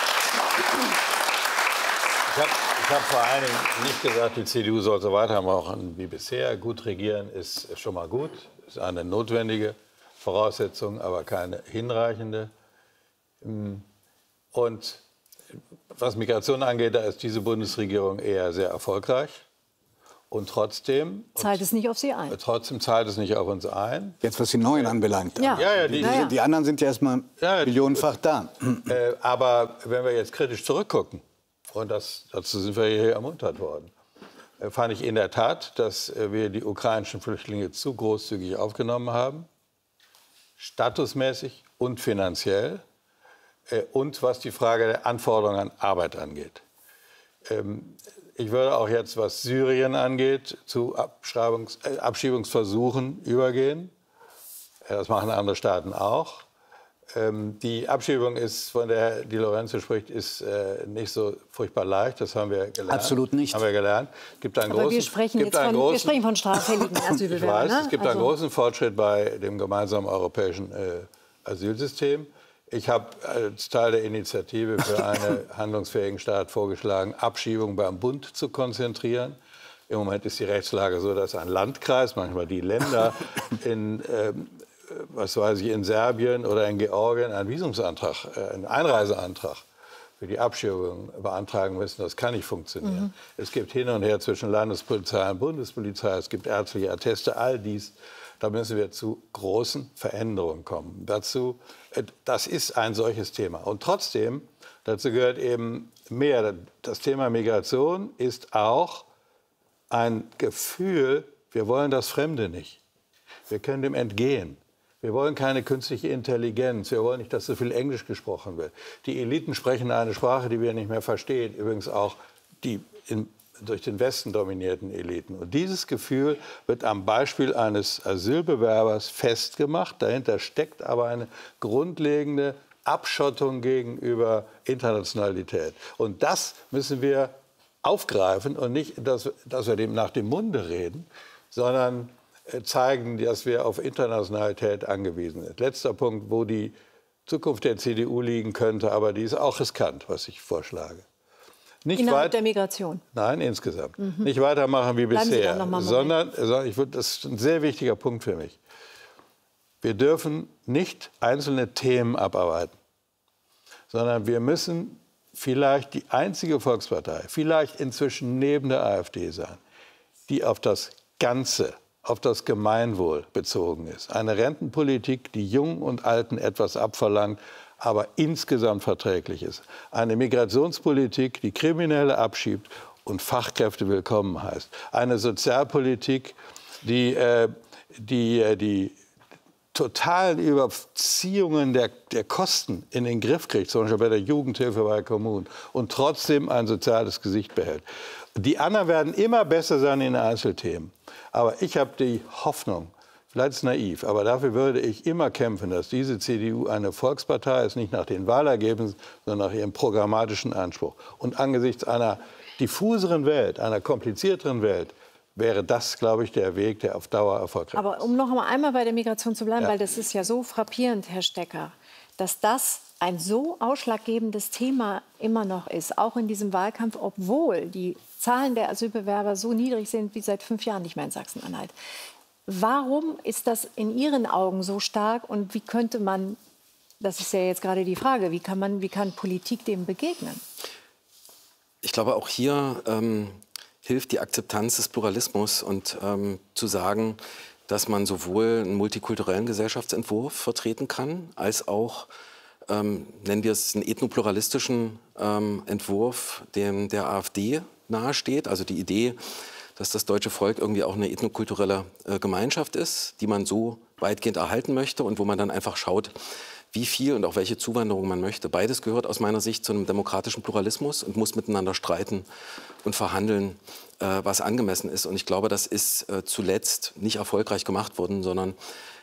Ich habe ich hab vor allen Dingen nicht gesagt, die C D U soll so weitermachen wie bisher. Gut regieren ist schon mal gut, ist eine notwendige Voraussetzung, aber keine hinreichende. Und was Migration angeht, da ist diese Bundesregierung eher sehr erfolgreich. Und trotzdem zahlt es nicht auf Sie ein. Trotzdem zahlt es nicht auf uns ein. Jetzt, was die Neuen anbelangt. Ja. Ja, ja, die, die, die anderen sind ja erstmal ja, millionenfach da. Äh, aber wenn wir jetzt kritisch zurückgucken, und das, dazu sind wir hier ermuntert worden, äh, fand ich in der Tat, dass äh, wir die ukrainischen Flüchtlinge zu großzügig aufgenommen haben, statusmäßig und finanziell, äh, und was die Frage der Anforderungen an Arbeit angeht. Ähm, Ich würde auch jetzt, was Syrien angeht, zu Abschreibungs-, äh, Abschiebungsversuchen übergehen. Das machen andere Staaten auch. Ähm, die Abschiebung ist, von der die Lorenzo spricht, ist äh, nicht so furchtbar leicht. Das haben wir gelernt. Absolut nicht. Haben wir gelernt. Es gibt einen Aber großen, wir sprechen gibt jetzt einen von, großen, wir sprechen von straffälligen Asylbewerbern. Ich weiß, ne? es gibt also. einen großen Fortschritt bei dem gemeinsamen europäischen äh, Asylsystem. Ich habe als Teil der Initiative für einen handlungsfähigen Staat vorgeschlagen, Abschiebung beim Bund zu konzentrieren. Im Moment ist die Rechtslage so, dass ein Landkreis, manchmal die Länder in, ähm, was weiß ich, in Serbien oder in Georgien einen Visumsantrag, äh, einen Einreiseantrag für die Abschiebung beantragen müssen. Das kann nicht funktionieren. Mhm. Es gibt hin und her zwischen Landespolizei und Bundespolizei, es gibt ärztliche Atteste, all dies. Da müssen wir zu großen Veränderungen kommen. Dazu, das ist ein solches Thema. Und trotzdem, dazu gehört eben mehr. Das Thema Migration ist auch ein Gefühl, wir wollen das Fremde nicht. Wir können dem entgehen. Wir wollen keine künstliche Intelligenz. Wir wollen nicht, dass so viel Englisch gesprochen wird. Die Eliten sprechen eine Sprache, die wir nicht mehr verstehen. Übrigens auch die in durch den Westen dominierten Eliten. Und dieses Gefühl wird am Beispiel eines Asylbewerbers festgemacht. Dahinter steckt aber eine grundlegende Abschottung gegenüber Internationalität. Und das müssen wir aufgreifen und nicht, dass, dass wir dem nach dem Munde reden, sondern zeigen, dass wir auf Internationalität angewiesen sind. Letzter Punkt, wo die Zukunft der C D U liegen könnte, aber die ist auch riskant, was ich vorschlage. Nicht Innerhalb der Migration? Nein, insgesamt. Mhm. Nicht weitermachen wie Bleiben bisher, Sie noch mal sondern, sondern ich würd, das ist ein sehr wichtiger Punkt für mich. Wir dürfen nicht einzelne Themen abarbeiten, sondern wir müssen vielleicht die einzige Volkspartei, vielleicht inzwischen neben der AfD sein, die auf das Ganze, auf das Gemeinwohl bezogen ist. Eine Rentenpolitik, die Jungen und Alten etwas abverlangt, aber insgesamt verträglich ist. Eine Migrationspolitik, die Kriminelle abschiebt und Fachkräfte willkommen heißt. Eine Sozialpolitik, die äh, die, äh, die totalen Überziehungen der, der Kosten in den Griff kriegt, zum Beispiel bei der Jugendhilfe bei Kommunen, und trotzdem ein soziales Gesicht behält. Die anderen werden immer besser sein in Einzelthemen. Aber ich habe die Hoffnung, vielleicht ist es naiv, aber dafür würde ich immer kämpfen, dass diese C D U eine Volkspartei ist, nicht nach den Wahlergebnissen, sondern nach ihrem programmatischen Anspruch. Und angesichts einer diffuseren Welt, einer komplizierteren Welt, wäre das, glaube ich, der Weg, der auf Dauer erfolgreich ist. Aber um noch einmal bei der Migration zu bleiben, Ja. weil das ist ja so frappierend, Herr Stecker, dass das ein so ausschlaggebendes Thema immer noch ist, auch in diesem Wahlkampf, obwohl die Zahlen der Asylbewerber so niedrig sind wie seit fünf Jahren nicht mehr in Sachsen-Anhalt. Warum ist das in Ihren Augen so stark und wie könnte man, das ist ja jetzt gerade die Frage, wie kann man, wie kann Politik dem begegnen? Ich glaube, auch hier ähm, hilft die Akzeptanz des Pluralismus und ähm, zu sagen, dass man sowohl einen multikulturellen Gesellschaftsentwurf vertreten kann, als auch, ähm, nennen wir es, einen ethnopluralistischen ähm, Entwurf, dem der AfD nahesteht. Also die Idee, dass das deutsche Volk irgendwie auch eine ethnokulturelle äh, Gemeinschaft ist, die man so weitgehend erhalten möchte und wo man dann einfach schaut, wie viel und auch welche Zuwanderung man möchte. Beides gehört aus meiner Sicht zu einem demokratischen Pluralismus und muss miteinander streiten und verhandeln, äh, was angemessen ist. Und ich glaube, das ist äh, zuletzt nicht erfolgreich gemacht worden, sondern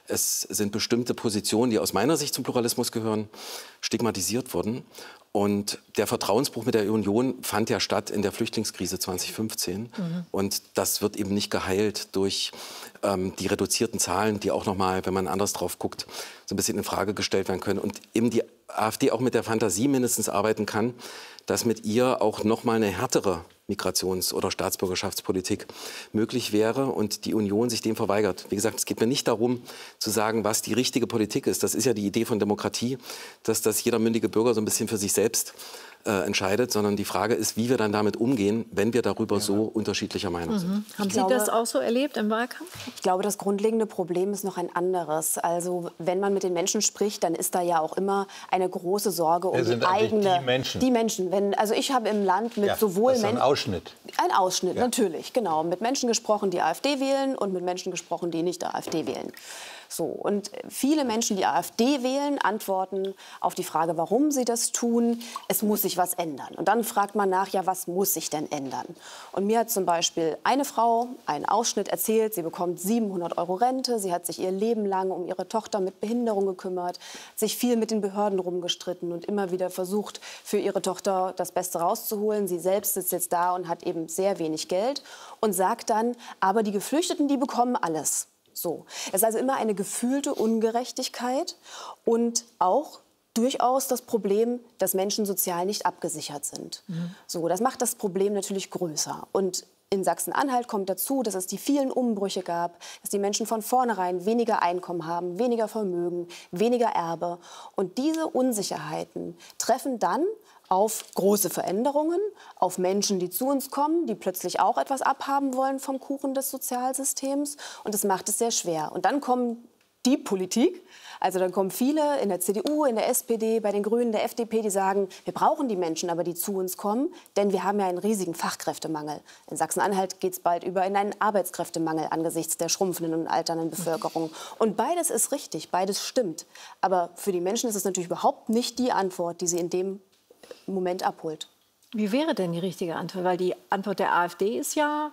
Es sind bestimmte Positionen, die aus meiner Sicht zum Pluralismus gehören, stigmatisiert worden. Und der Vertrauensbruch mit der Union fand ja statt in der Flüchtlingskrise zwanzig fünfzehn. Mhm. Und das wird eben nicht geheilt durch ähm, die reduzierten Zahlen, die auch noch mal, wenn man anders drauf guckt, so ein bisschen in Frage gestellt werden können. Und eben die AfD auch mit der Fantasie mindestens arbeiten kann, dass mit ihr auch noch mal eine härtere Migrations- oder Staatsbürgerschaftspolitik möglich wäre und die Union sich dem verweigert. Wie gesagt, es geht mir nicht darum, zu sagen, was die richtige Politik ist. Das ist ja die Idee von Demokratie, dass das jeder mündige Bürger so ein bisschen für sich selbst äh, entscheidet, sondern die Frage ist, wie wir dann damit umgehen, wenn wir darüber ja. so unterschiedlicher Meinung sind. Mhm. Haben Sie glaube, das auch so erlebt im Wahlkampf? Ich glaube, das grundlegende Problem ist noch ein anderes. Also wenn man mit den Menschen spricht, dann ist da ja auch immer eine große Sorge um die eigene... Die Menschen. Die Menschen. Wenn, also ich habe im Land mit ja, sowohl das ist ein Ausschnitt. Ein Ausschnitt, ja. natürlich, genau. Mit Menschen gesprochen, die AfD wählen und mit Menschen gesprochen, die nicht AfD wählen. So, und viele Menschen, die AfD wählen, antworten auf die Frage, warum sie das tun. Es muss sich was ändern. Und dann fragt man nach, ja, was muss sich denn ändern? Und mir hat zum Beispiel eine Frau einen Ausschnitt erzählt, sie bekommt siebenhundert Euro Rente, sie hat sich ihr Leben lang um ihre Tochter mit Behinderung gekümmert, sich viel mit den Behörden rumgestritten und immer wieder versucht, für ihre Tochter das Beste rauszuholen. Sie selbst sitzt jetzt da und hat eben sehr wenig Geld und sagt dann, aber die Geflüchteten, die bekommen alles. So. Es ist also immer eine gefühlte Ungerechtigkeit und auch durchaus das Problem, dass Menschen sozial nicht abgesichert sind. Mhm. So, das macht das Problem natürlich größer. Und in Sachsen-Anhalt kommt dazu, dass es die vielen Umbrüche gab, dass die Menschen von vornherein weniger Einkommen haben, weniger Vermögen, weniger Erbe. Und diese Unsicherheiten treffen dann auf große Veränderungen, auf Menschen, die zu uns kommen, die plötzlich auch etwas abhaben wollen vom Kuchen des Sozialsystems. Und das macht es sehr schwer. Und dann kommen die Politik, also dann kommen viele in der C D U, in der S P D, bei den Grünen, der F D P, die sagen, wir brauchen die Menschen, aber die zu uns kommen, denn wir haben ja einen riesigen Fachkräftemangel. In Sachsen-Anhalt geht es bald über in einen Arbeitskräftemangel angesichts der schrumpfenden und alternden Bevölkerung. Und beides ist richtig, beides stimmt. Aber für die Menschen ist es natürlich überhaupt nicht die Antwort, die sie in dem Moment abholt. Wie wäre denn die richtige Antwort? Weil die Antwort der AfD ist ja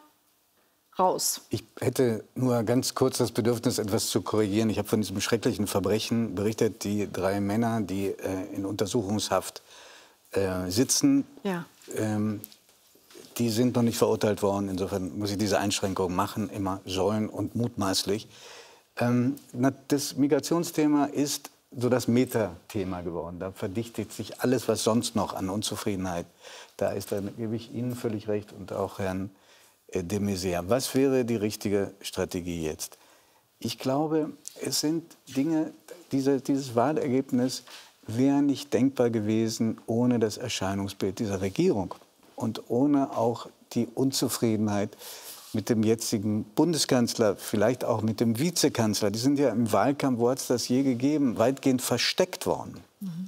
raus. Ich hätte nur ganz kurz das Bedürfnis, etwas zu korrigieren. Ich habe von diesem schrecklichen Verbrechen berichtet, die drei Männer, die äh, in Untersuchungshaft äh, sitzen. Ja. Ähm, die sind noch nicht verurteilt worden. Insofern muss ich diese Einschränkung machen, immer sollen und mutmaßlich. Ähm, das Migrationsthema ist so das Metathema geworden. Da verdichtet sich alles, was sonst noch an Unzufriedenheit da ist. Da gebe ich Ihnen völlig recht und auch Herrn äh, de Maizière. Was wäre die richtige Strategie jetzt? Ich glaube, es sind Dinge, diese, dieses Wahlergebnis wäre nicht denkbar gewesen ohne das Erscheinungsbild dieser Regierung und ohne auch die Unzufriedenheit mit dem jetzigen Bundeskanzler, vielleicht auch mit dem Vizekanzler. Die sind ja im Wahlkampf, wo hat es das je gegeben, weitgehend versteckt worden. Mhm.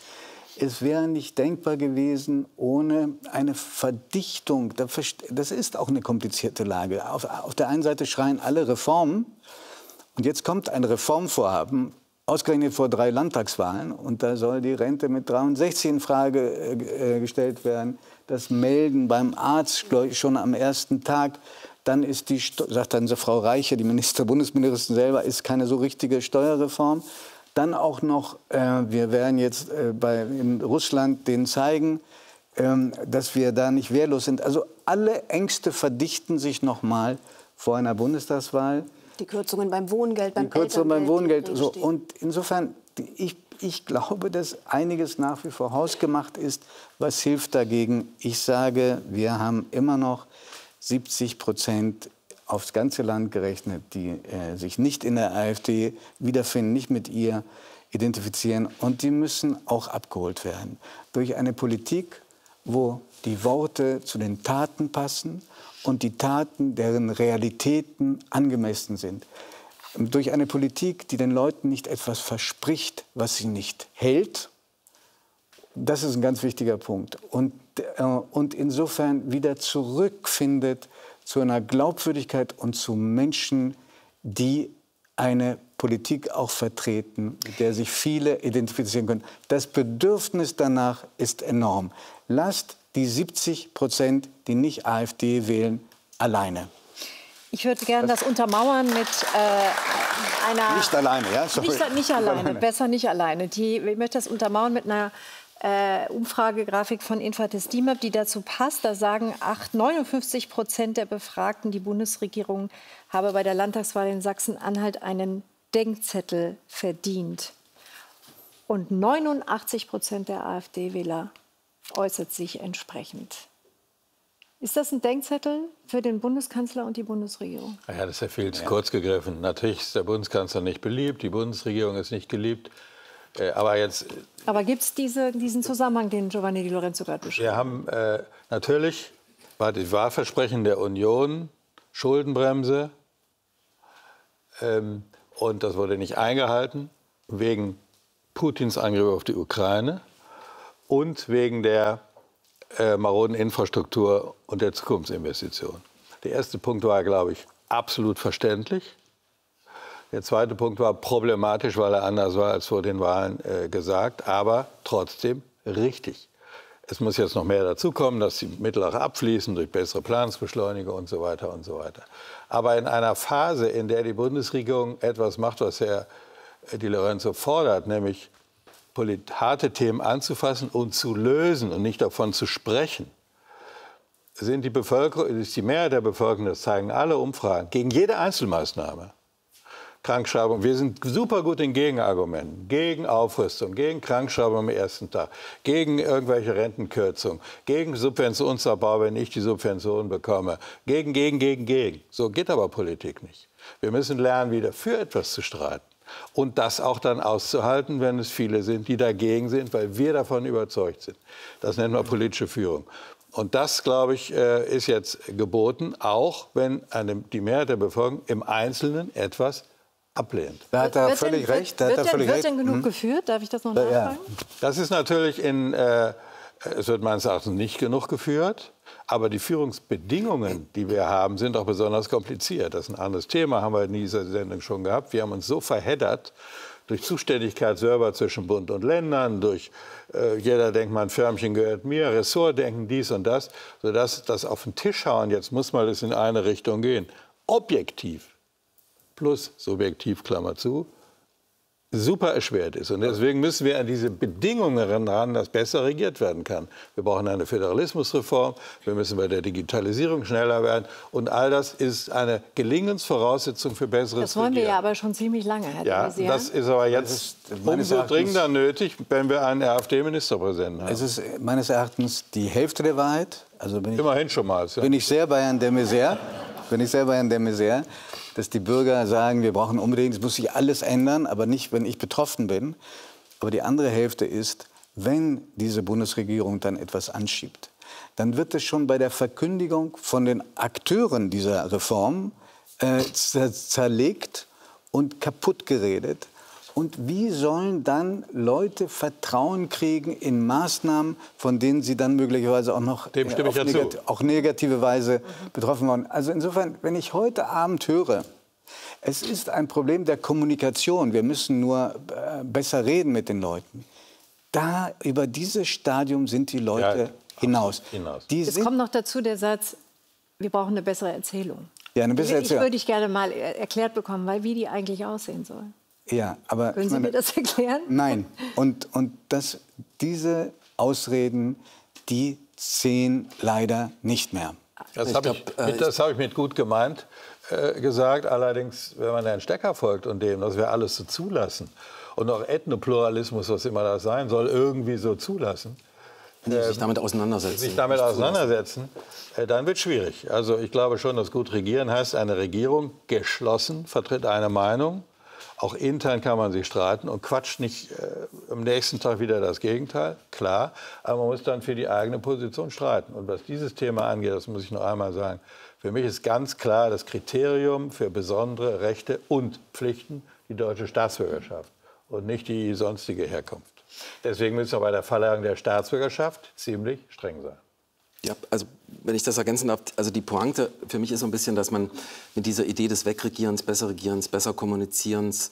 Es wäre nicht denkbar gewesen ohne eine Verdichtung. Das ist auch eine komplizierte Lage. Auf, auf der einen Seite schreien alle Reformen. Und jetzt kommt ein Reformvorhaben, ausgerechnet vor drei Landtagswahlen. Und da soll die Rente mit dreiundsechzig in Frage äh, gestellt werden. Das Melden beim Arzt schon am ersten Tag. Dann ist die, sagt dann so Frau Reiche, die Minister, Bundesministerin selber, ist keine so richtige Steuerreform. Dann auch noch, äh, wir werden jetzt äh, bei, in Russland denen zeigen, ähm, dass wir da nicht wehrlos sind. Also alle Ängste verdichten sich noch mal vor einer Bundestagswahl. Die Kürzungen beim Wohngeld, beim Die Kürzungen beim Wohngeld. So. Und insofern, ich, ich glaube, dass einiges nach wie vor hausgemacht ist. Was hilft dagegen? Ich sage, wir haben immer noch siebzig Prozent aufs ganze Land gerechnet, die äh, sich nicht in der AfD wiederfinden, nicht mit ihr identifizieren. Und die müssen auch abgeholt werden. Durch eine Politik, wo die Worte zu den Taten passen und die Taten, deren Realitäten angemessen sind. Durch eine Politik, die den Leuten nicht etwas verspricht, was sie nicht hält. Das ist ein ganz wichtiger Punkt. Und, äh, und insofern wieder zurückfindet zu einer Glaubwürdigkeit und zu Menschen, die eine Politik auch vertreten, mit der sich viele identifizieren können. Das Bedürfnis danach ist enorm. Lasst die siebzig Prozent, die nicht AfD wählen, alleine. Ich würde gerne das untermauern mit äh, einer... Nicht alleine, ja? Sorry. Nicht, nicht alleine, besser nicht alleine. Die, ich möchte das untermauern mit einer äh, Umfragegrafik von Infatis DIMAP, die dazu passt. Da sagen neunundfünfzig Prozent der Befragten, die Bundesregierung habe bei der Landtagswahl in Sachsen-Anhalt einen Denkzettel verdient. Und neunundachtzig Prozent der AfD-Wähler äußert sich entsprechend. Ist das ein Denkzettel für den Bundeskanzler und die Bundesregierung? Ja, das ist ja viel zu kurz gegriffen. Natürlich ist der Bundeskanzler nicht beliebt, die Bundesregierung ist nicht geliebt. Äh, aber jetzt... Aber gibt es diese, diesen Zusammenhang, den Giovanni Di Lorenzo gerade beschrieben hat? Wir haben äh, natürlich war die Wahlversprechen der Union, Schuldenbremse, ähm, und das wurde nicht eingehalten, wegen Putins Angriff auf die Ukraine und wegen der äh, maroden Infrastruktur und der Zukunftsinvestitionen. Der erste Punkt war, glaube ich, absolut verständlich. Der zweite Punkt war problematisch, weil er anders war als vor den Wahlen äh, gesagt, aber trotzdem richtig. Es muss jetzt noch mehr dazukommen, dass die Mittel auch abfließen durch bessere Planungsbeschleunigung und so weiter und so weiter. Aber in einer Phase, in der die Bundesregierung etwas macht, was Herr Di Lorenzo fordert, nämlich harte Themen anzufassen und zu lösen und nicht davon zu sprechen, sind die Bevölkerung, ist die Mehrheit der Bevölkerung, das zeigen alle Umfragen, gegen jede Einzelmaßnahme. Krankschreibung, wir sind super gut in Gegenargumenten, gegen Aufrüstung, gegen Krankschreibung am ersten Tag, gegen irgendwelche Rentenkürzungen, gegen Subventionsabbau, wenn ich die Subventionen bekomme, gegen, gegen, gegen, gegen. So geht aber Politik nicht. Wir müssen lernen, wieder für etwas zu streiten und das auch dann auszuhalten, wenn es viele sind, die dagegen sind, weil wir davon überzeugt sind. Das nennt man politische Führung. Und das, glaube ich, ist jetzt geboten, auch wenn eine, die Mehrheit der Bevölkerung im Einzelnen etwas ablehnt. Da hat er wird völlig denn, recht. Da wird, hat er völlig denn, recht. wird denn genug Hm? geführt? Darf ich das noch Ja. nachfragen? Das ist natürlich in, äh, es wird meines Erachtens nicht genug geführt. Aber die Führungsbedingungen, die wir haben, sind auch besonders kompliziert. Das ist ein anderes Thema, haben wir in dieser Sendung schon gehabt. Wir haben uns so verheddert durch Zuständigkeitsserver zwischen Bund und Ländern, durch äh, jeder denkt, mein Förmchen gehört mir, Ressortdenken, dies und das, sodass das auf den Tisch hauen, jetzt muss mal das in eine Richtung gehen. Objektiv plus subjektiv, Klammer zu, super erschwert ist. Und deswegen müssen wir an diese Bedingungen ran, dass besser regiert werden kann. Wir brauchen eine Föderalismusreform, wir müssen bei der Digitalisierung schneller werden. Und all das ist eine Gelingensvoraussetzung für besseres Das wollen wir Regieren. ja aber schon ziemlich lange, Herr Ja, de Maizière. das ist aber jetzt umso dringender nötig, wenn wir einen AfD-Ministerpräsidenten haben. Es ist meines Erachtens die Hälfte der Wahrheit. Also bin ich, Immerhin schon mal. Ja. bin ich sehr bei Herrn de Maizière, bin ich sehr bei Herrn de Maizière, dass die Bürger sagen, wir brauchen unbedingt, es muss sich alles ändern, aber nicht, wenn ich betroffen bin. Aber die andere Hälfte ist, wenn diese Bundesregierung dann etwas anschiebt, dann wird es schon bei der Verkündigung von den Akteuren dieser Reform äh, zerlegt und kaputt geredet. Und wie sollen dann Leute Vertrauen kriegen in Maßnahmen, von denen sie dann möglicherweise auch noch Dem stimme ich auf ja zu. negat- auch negative Weise betroffen waren? Also insofern, wenn ich heute Abend höre, es ist ein Problem der Kommunikation, wir müssen nur äh, besser reden mit den Leuten. Da, über dieses Stadium sind die Leute Ja, hinaus. hinaus. Die Es sind, kommt noch dazu der Satz, wir brauchen eine bessere Erzählung. ja, eine bessere Ich Erzählung. würde ich gerne mal er- erklärt bekommen, weil wie die eigentlich aussehen soll. Ja, aber Können ich Sie meine- mir das erklären? Nein. Und, und das, diese Ausreden, die ziehen leider nicht mehr. Das Ich habe glaub, ich, äh, mit- das hab ich mit gut gemeint äh, gesagt. Allerdings, wenn man den Stecker folgt und dem, dass wir alles so zulassen und auch Ethnopluralismus, was immer das sein soll, irgendwie so zulassen, Die sich damit auseinandersetzen. sich damit auseinandersetzen, äh, dann wird es schwierig. Also ich glaube schon, dass gut regieren heißt, eine Regierung geschlossen vertritt eine Meinung. Auch intern kann man sich streiten und quatscht nicht äh, am nächsten Tag wieder das Gegenteil, klar. Aber man muss dann für die eigene Position streiten. Und was dieses Thema angeht, das muss ich noch einmal sagen, für mich ist ganz klar das Kriterium für besondere Rechte und Pflichten die deutsche Staatsbürgerschaft und nicht die sonstige Herkunft. Deswegen müssen wir bei der Verleihung der Staatsbürgerschaft ziemlich streng sein. Ja, also wenn ich das ergänzen darf, also die Pointe für mich ist so ein bisschen, dass man mit dieser Idee des Wegregierens, besser Regierens, besser Kommunizierens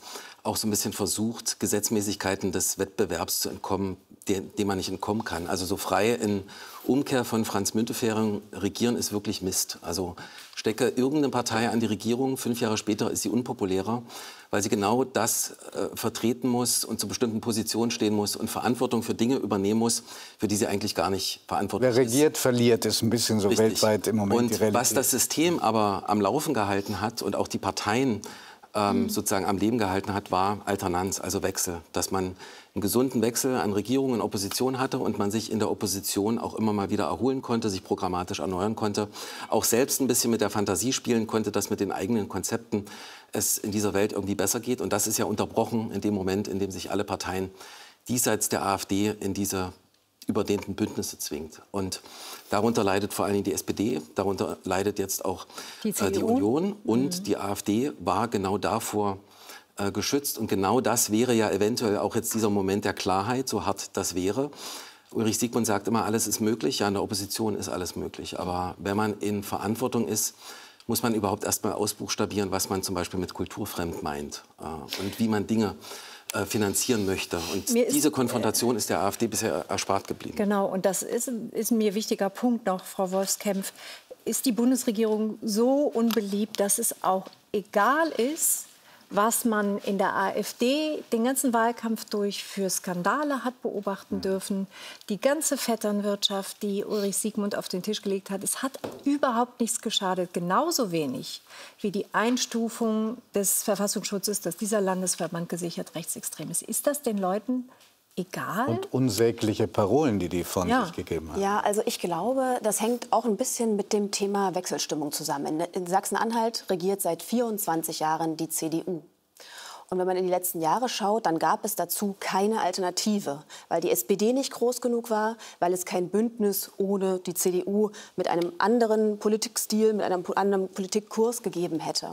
auch so ein bisschen versucht, Gesetzmäßigkeiten des Wettbewerbs zu entkommen, dem, dem man nicht entkommen kann. Also so frei in Umkehr von Franz Müntefering, regieren ist wirklich Mist. Also stecke irgendeine Partei an die Regierung, fünf Jahre später ist sie unpopulärer, weil sie genau das äh, vertreten muss und zu bestimmten Positionen stehen muss und Verantwortung für Dinge übernehmen muss, für die sie eigentlich gar nicht verantwortlich ist. Wer regiert, verliert, ist ein bisschen so Richtig. weltweit im Moment und die Realität. Was das System aber am Laufen gehalten hat und auch die Parteien ähm, mhm. sozusagen am Leben gehalten hat, war Alternanz, also Wechsel. Dass man einen gesunden Wechsel an Regierung und Opposition hatte und man sich in der Opposition auch immer mal wieder erholen konnte, sich programmatisch erneuern konnte, auch selbst ein bisschen mit der Fantasie spielen konnte, dass mit den eigenen Konzepten es in dieser Welt irgendwie besser geht. Und das ist ja unterbrochen in dem Moment, in dem sich alle Parteien diesseits der AfD in diese überdehnten Bündnisse zwingt. Und darunter leidet vor allen Dingen die S P D, darunter leidet jetzt auch die, äh, die Union und mhm. die AfD war genau davor äh, geschützt. Und genau das wäre ja eventuell auch jetzt dieser Moment der Klarheit, so hart das wäre. Ulrich Siegmund sagt immer, alles ist möglich. Ja, in der Opposition ist alles möglich. Aber wenn man in Verantwortung ist, muss man überhaupt erst mal ausbuchstabieren, was man zum Beispiel mit kulturfremd meint äh, und wie man Dinge finanzieren möchte. Und mir diese ist, Konfrontation ist der AfD bisher erspart geblieben. Genau, und das ist, ist mir ein wichtiger Punkt noch, Frau Wolfskämpf. Ist die Bundesregierung so unbeliebt, dass es auch egal ist, was man in der AfD den ganzen Wahlkampf durch für Skandale hat beobachten dürfen, die ganze Vetternwirtschaft, die Ulrich Siegmund auf den Tisch gelegt hat, es hat überhaupt nichts geschadet, genauso wenig wie die Einstufung des Verfassungsschutzes, dass dieser Landesverband gesichert rechtsextrem ist. Ist das den Leuten egal? Und unsägliche Parolen, die die von ja. sich gegeben haben. Ja, also ich glaube, das hängt auch ein bisschen mit dem Thema Wechselstimmung zusammen. In, in Sachsen-Anhalt regiert seit vierundzwanzig Jahren die C D U. Und wenn man in die letzten Jahre schaut, dann gab es dazu keine Alternative, weil die S P D nicht groß genug war, weil es kein Bündnis ohne die C D U mit einem anderen Politikstil, mit einem anderen Politikkurs gegeben hätte.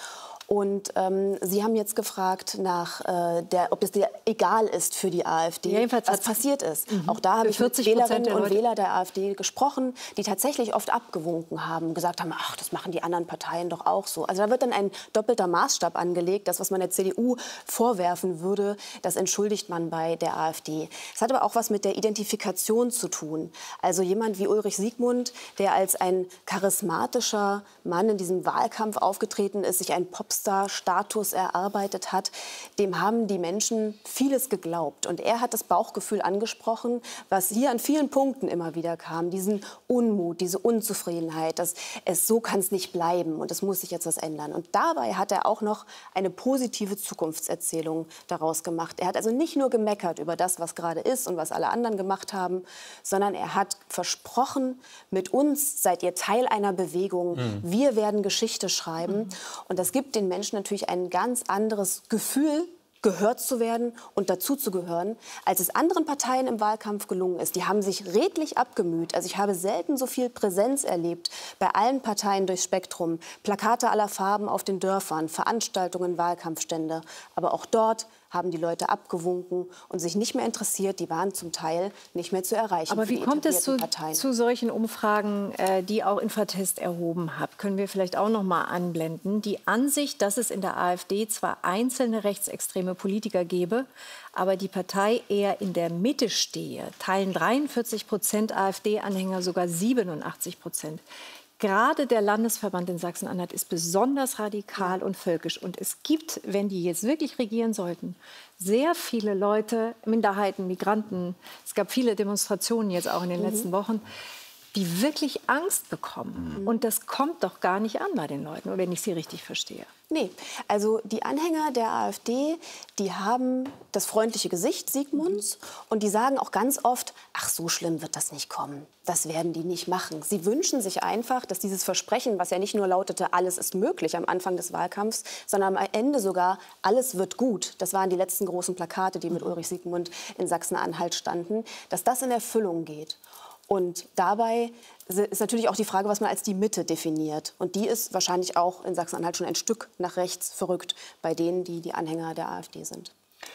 Und ähm, Sie haben jetzt gefragt, nach, äh, der, ob es dir egal ist für die AfD, ja, was passiert ist. Mhm. Auch da habe ich mit Wählerinnen und Wählern der AfD gesprochen, die tatsächlich oft abgewunken haben, gesagt haben, ach, das machen die anderen Parteien doch auch so. Also da wird dann ein doppelter Maßstab angelegt. Das, was man der C D U vorwerfen würde, das entschuldigt man bei der AfD. Es hat aber auch was mit der Identifikation zu tun. Also jemand wie Ulrich Siegmund, der als ein charismatischer Mann in diesem Wahlkampf aufgetreten ist, sich ein Popstar Status erarbeitet hat, dem haben die Menschen vieles geglaubt. Und er hat das Bauchgefühl angesprochen, was hier an vielen Punkten immer wieder kam. Diesen Unmut, diese Unzufriedenheit, dass es so kann es nicht bleiben und es muss sich jetzt was ändern. Und dabei hat er auch noch eine positive Zukunftserzählung daraus gemacht. Er hat also nicht nur gemeckert über das, was gerade ist und was alle anderen gemacht haben, sondern er hat versprochen, mit uns seid ihr Teil einer Bewegung. Mhm. Wir werden Geschichte schreiben. Mhm. Und das gibt den Menschen natürlich ein ganz anderes Gefühl, gehört zu werden und dazu zu gehören, als es anderen Parteien im Wahlkampf gelungen ist. Die haben sich redlich abgemüht. Also ich habe selten so viel Präsenz erlebt bei allen Parteien durchs Spektrum. Plakate aller Farben auf den Dörfern, Veranstaltungen, Wahlkampfstände. Aber auch dort haben die Leute abgewunken und sich nicht mehr interessiert. Die waren zum Teil nicht mehr zu erreichen. Aber wie kommt es zu, zu solchen Umfragen, äh, die auch Infratest erhoben hat? Können wir vielleicht auch noch mal anblenden. Die Ansicht, dass es in der AfD zwar einzelne rechtsextreme Politiker gäbe, aber die Partei eher in der Mitte stehe, teilen dreiundvierzig Prozent AfD-Anhänger, sogar siebenundachtzig Prozent. Gerade der Landesverband in Sachsen-Anhalt ist besonders radikal und völkisch. Und es gibt, wenn die jetzt wirklich regieren sollten, sehr viele Leute, Minderheiten, Migranten. Es gab viele Demonstrationen jetzt auch in den mhm. letzten Wochen, die wirklich Angst bekommen. Mhm. Und das kommt doch gar nicht an bei den Leuten, wenn ich sie richtig verstehe. Nee, also die Anhänger der AfD, die haben das freundliche Gesicht Siegmunds und die sagen auch ganz oft, ach, so schlimm wird das nicht kommen. Das werden die nicht machen. Sie wünschen sich einfach, dass dieses Versprechen, was ja nicht nur lautete, alles ist möglich am Anfang des Wahlkampfs, sondern am Ende sogar, alles wird gut. Das waren die letzten großen Plakate, die mit Ulrich Siegmund in Sachsen-Anhalt standen, dass das in Erfüllung geht. Und dabei ist natürlich auch die Frage, was man als die Mitte definiert. Und die ist wahrscheinlich auch in Sachsen-Anhalt schon ein Stück nach rechts verrückt bei denen, die die Anhänger der AfD sind.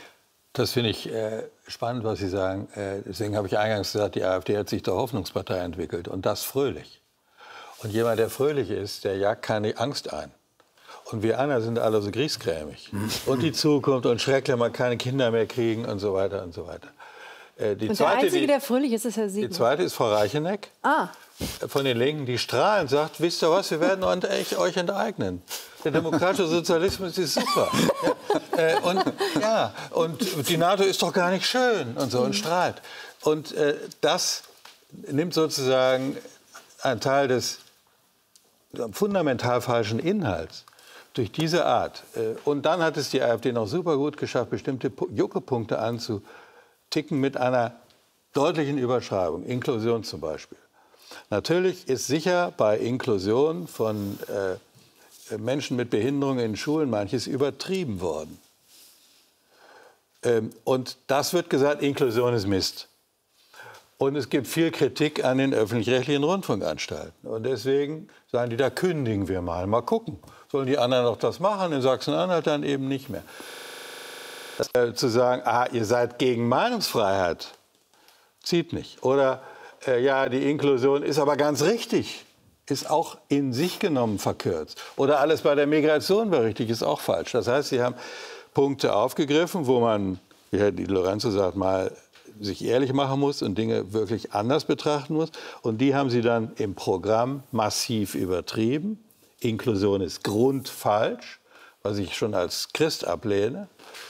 Das finde ich äh, spannend, was Sie sagen. Äh, deswegen habe ich eingangs gesagt, die AfD hat sich zur Hoffnungspartei entwickelt. Und das fröhlich. Und jemand, der fröhlich ist, der jagt keine Angst ein. Und wir anderen sind alle so griesgrämig. Und die Zukunft und schrecklich, man keine Kinder mehr kriegen und so weiter und so weiter. Äh, die und zweite, der Einzige, die, der fröhlich ist, ist Herr Siegmund. Die zweite ist Frau Reicheneck. Ah. Von den Linken, die strahlend sagt, wisst ihr was, wir werden euch enteignen. Der demokratische Sozialismus ist super. Ja, äh, und, ja, und die NATO ist doch gar nicht schön und so und strahlt. Und äh, das nimmt sozusagen einen Teil des fundamental falschen Inhalts durch diese Art. Äh, und dann hat es die AfD noch super gut geschafft, bestimmte Juckepunkte anzuticken mit einer deutlichen Überschreibung, Inklusion zum Beispiel. Natürlich ist sicher bei Inklusion von äh, Menschen mit Behinderung in Schulen manches übertrieben worden. Ähm, und das wird gesagt, Inklusion ist Mist. Und es gibt viel Kritik an den öffentlich-rechtlichen Rundfunkanstalten. Und deswegen sagen die, da kündigen wir mal, mal gucken. Sollen die anderen auch das machen? In Sachsen-Anhalt dann eben nicht mehr. Das, äh, zu sagen, ah, ihr seid gegen Meinungsfreiheit, zieht nicht. Oder äh, ja, die Inklusion ist aber ganz richtig, ist auch in sich genommen verkürzt. Oder alles bei der Migration war richtig, ist auch falsch. Das heißt, sie haben Punkte aufgegriffen, wo man, wie Herr Di Lorenzo sagt, mal sich ehrlich machen muss und Dinge wirklich anders betrachten muss. Und die haben sie dann im Programm massiv übertrieben. Inklusion ist grundfalsch, was ich schon als Christ ablehne.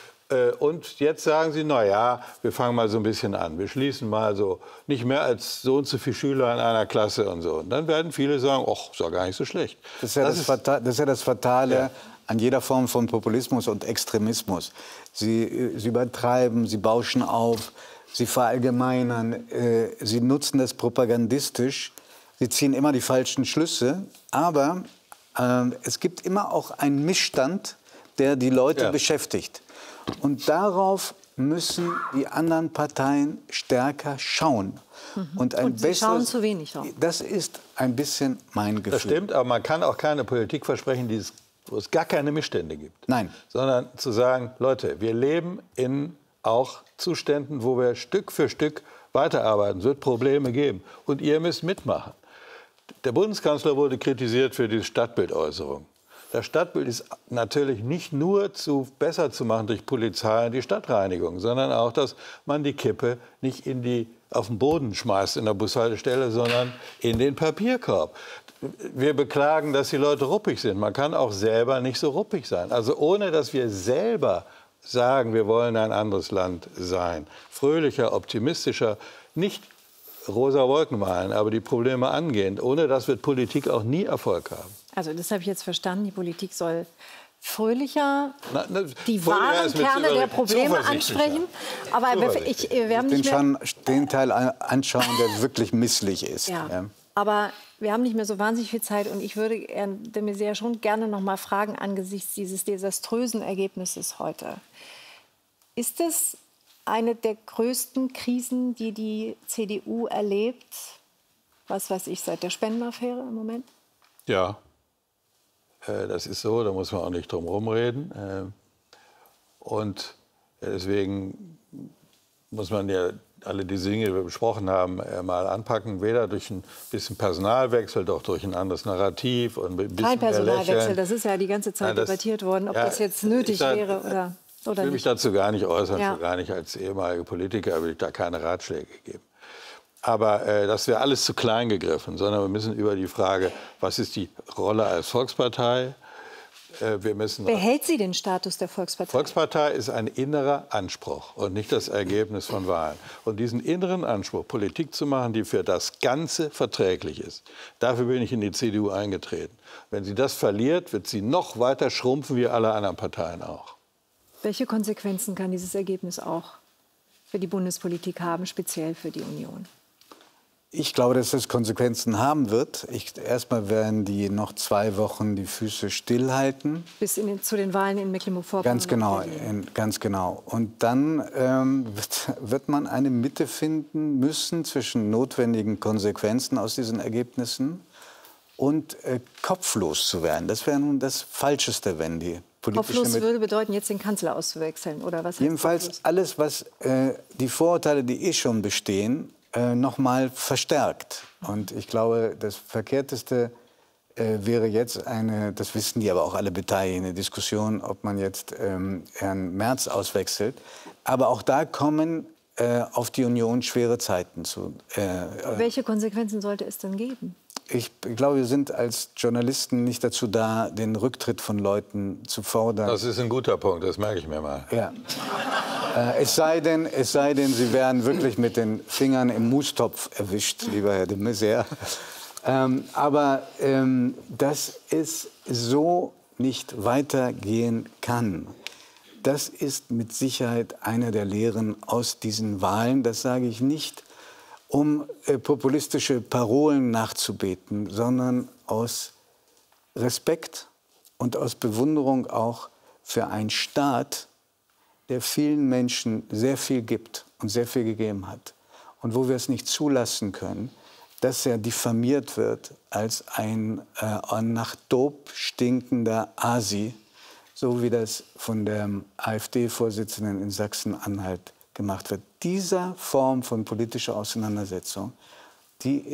Und jetzt sagen sie, na ja, wir fangen mal so ein bisschen an. Wir schließen mal so nicht mehr als so und so viele Schüler in einer Klasse und so. Und dann werden viele sagen, ach, ist ja gar nicht so schlecht. Das ist ja das, das, Fata das, ist ja das Fatale ja. an jeder Form von Populismus und Extremismus. Sie, sie übertreiben, sie bauschen auf, sie verallgemeinern, äh, sie nutzen das propagandistisch, sie ziehen immer die falschen Schlüsse. Aber äh, es gibt immer auch einen Missstand, der die Leute ja. beschäftigt. Und darauf müssen die anderen Parteien stärker schauen. Mhm. Und, ein Und sie schauen zu wenig drauf. Das ist ein bisschen mein Gefühl. Das stimmt, aber man kann auch keine Politik versprechen, die es, wo es gar keine Missstände gibt. Nein. Sondern zu sagen, Leute, wir leben in auch Zuständen, wo wir Stück für Stück weiterarbeiten. Es wird Probleme geben. Und ihr müsst mitmachen. Der Bundeskanzler wurde kritisiert für die Stadtbildäußerung. Das Stadtbild ist natürlich nicht nur zu, besser zu machen durch Polizei und die Stadtreinigung, sondern auch, dass man die Kippe nicht in die, auf den Boden schmeißt in der Bushaltestelle, sondern in den Papierkorb. Wir beklagen, dass die Leute ruppig sind. Man kann auch selber nicht so ruppig sein. Also ohne, dass wir selber sagen, wir wollen ein anderes Land sein. Fröhlicher, optimistischer, nicht rosa Wolken malen, aber die Probleme angehen. Ohne das wird Politik auch nie Erfolg haben. Also das habe ich jetzt verstanden. Die Politik soll fröhlicher na, na, die wahren Kerne der Probleme ansprechen. Aber ich, wir haben ich nicht den mehr schon den Teil anschauen, der wirklich misslich ist. Ja. Ja. Aber wir haben nicht mehr so wahnsinnig viel Zeit. Und ich würde de Maizière schon gerne noch mal fragen angesichts dieses desaströsen Ergebnisses heute. Ist es eine der größten Krisen, die die C D U erlebt? Was weiß ich, seit der Spendenaffäre im Moment? Ja. Das ist so, da muss man auch nicht drum herum reden. Und deswegen muss man ja alle diese Dinge, die wir besprochen haben, mal anpacken. Weder durch ein bisschen Personalwechsel, doch durch ein anderes Narrativ. Und ein bisschen Kein Personalwechsel, das ist ja die ganze Zeit Nein, das, debattiert worden, ob ja, das jetzt nötig sag, wäre oder, oder Ich will nicht. mich dazu gar nicht äußern, ja. so gar nicht als ehemaliger Politiker will ich da keine Ratschläge geben. Aber äh, das wäre alles zu klein gegriffen, sondern wir müssen über die Frage, was ist die Rolle als Volkspartei? Äh, wir müssen Behält sie den Status der Volkspartei? Volkspartei ist ein innerer Anspruch und nicht das Ergebnis von Wahlen. Und diesen inneren Anspruch, Politik zu machen, die für das Ganze verträglich ist, dafür bin ich in die C D U eingetreten. Wenn sie das verliert, wird sie noch weiter schrumpfen, wie alle anderen Parteien auch. Welche Konsequenzen kann dieses Ergebnis auch für die Bundespolitik haben, speziell für die Union? Ich glaube, dass es Konsequenzen haben wird. Ich, erstmal werden die noch zwei Wochen die Füße stillhalten. Bis in den, zu den Wahlen in Mecklenburg-Vorpommern. Ganz genau, in, ganz genau. Und dann ähm, wird, wird man eine Mitte finden müssen zwischen notwendigen Konsequenzen aus diesen Ergebnissen und äh, kopflos zu werden. Das wäre nun das Falscheste, wenn die politische... Kopflos würde bedeuten, jetzt den Kanzler auszuwechseln, oder was? Jedenfalls alles, was äh, die Vorurteile, die eh schon bestehen, noch mal verstärkt. Und ich glaube, das Verkehrteste äh, wäre jetzt eine, das wissen die aber auch alle Beteiligten, eine Diskussion, ob man jetzt ähm, Herrn Merz auswechselt. Aber auch da kommen äh, auf die Union schwere Zeiten zu. Äh, Welche Konsequenzen sollte es denn geben? Ich glaube, wir sind als Journalisten nicht dazu da, den Rücktritt von Leuten zu fordern. Das ist ein guter Punkt, das merke ich mir mal. Ja. Äh, es sei denn, es sei denn, Sie werden wirklich mit den Fingern im Mustopf erwischt, lieber Herr de Maizière. Ähm, aber ähm, dass es so nicht weitergehen kann, das ist mit Sicherheit einer der Lehren aus diesen Wahlen. Das sage ich nicht, um äh, populistische Parolen nachzubeten, sondern aus Respekt und aus Bewunderung auch für einen Staat, der vielen Menschen sehr viel gibt und sehr viel gegeben hat. Und wo wir es nicht zulassen können, dass er diffamiert wird als ein äh, nach Dope stinkender Asi, so wie das von der AfD-Vorsitzenden in Sachsen-Anhalt gemacht wird. Dieser Form von politischer Auseinandersetzung, die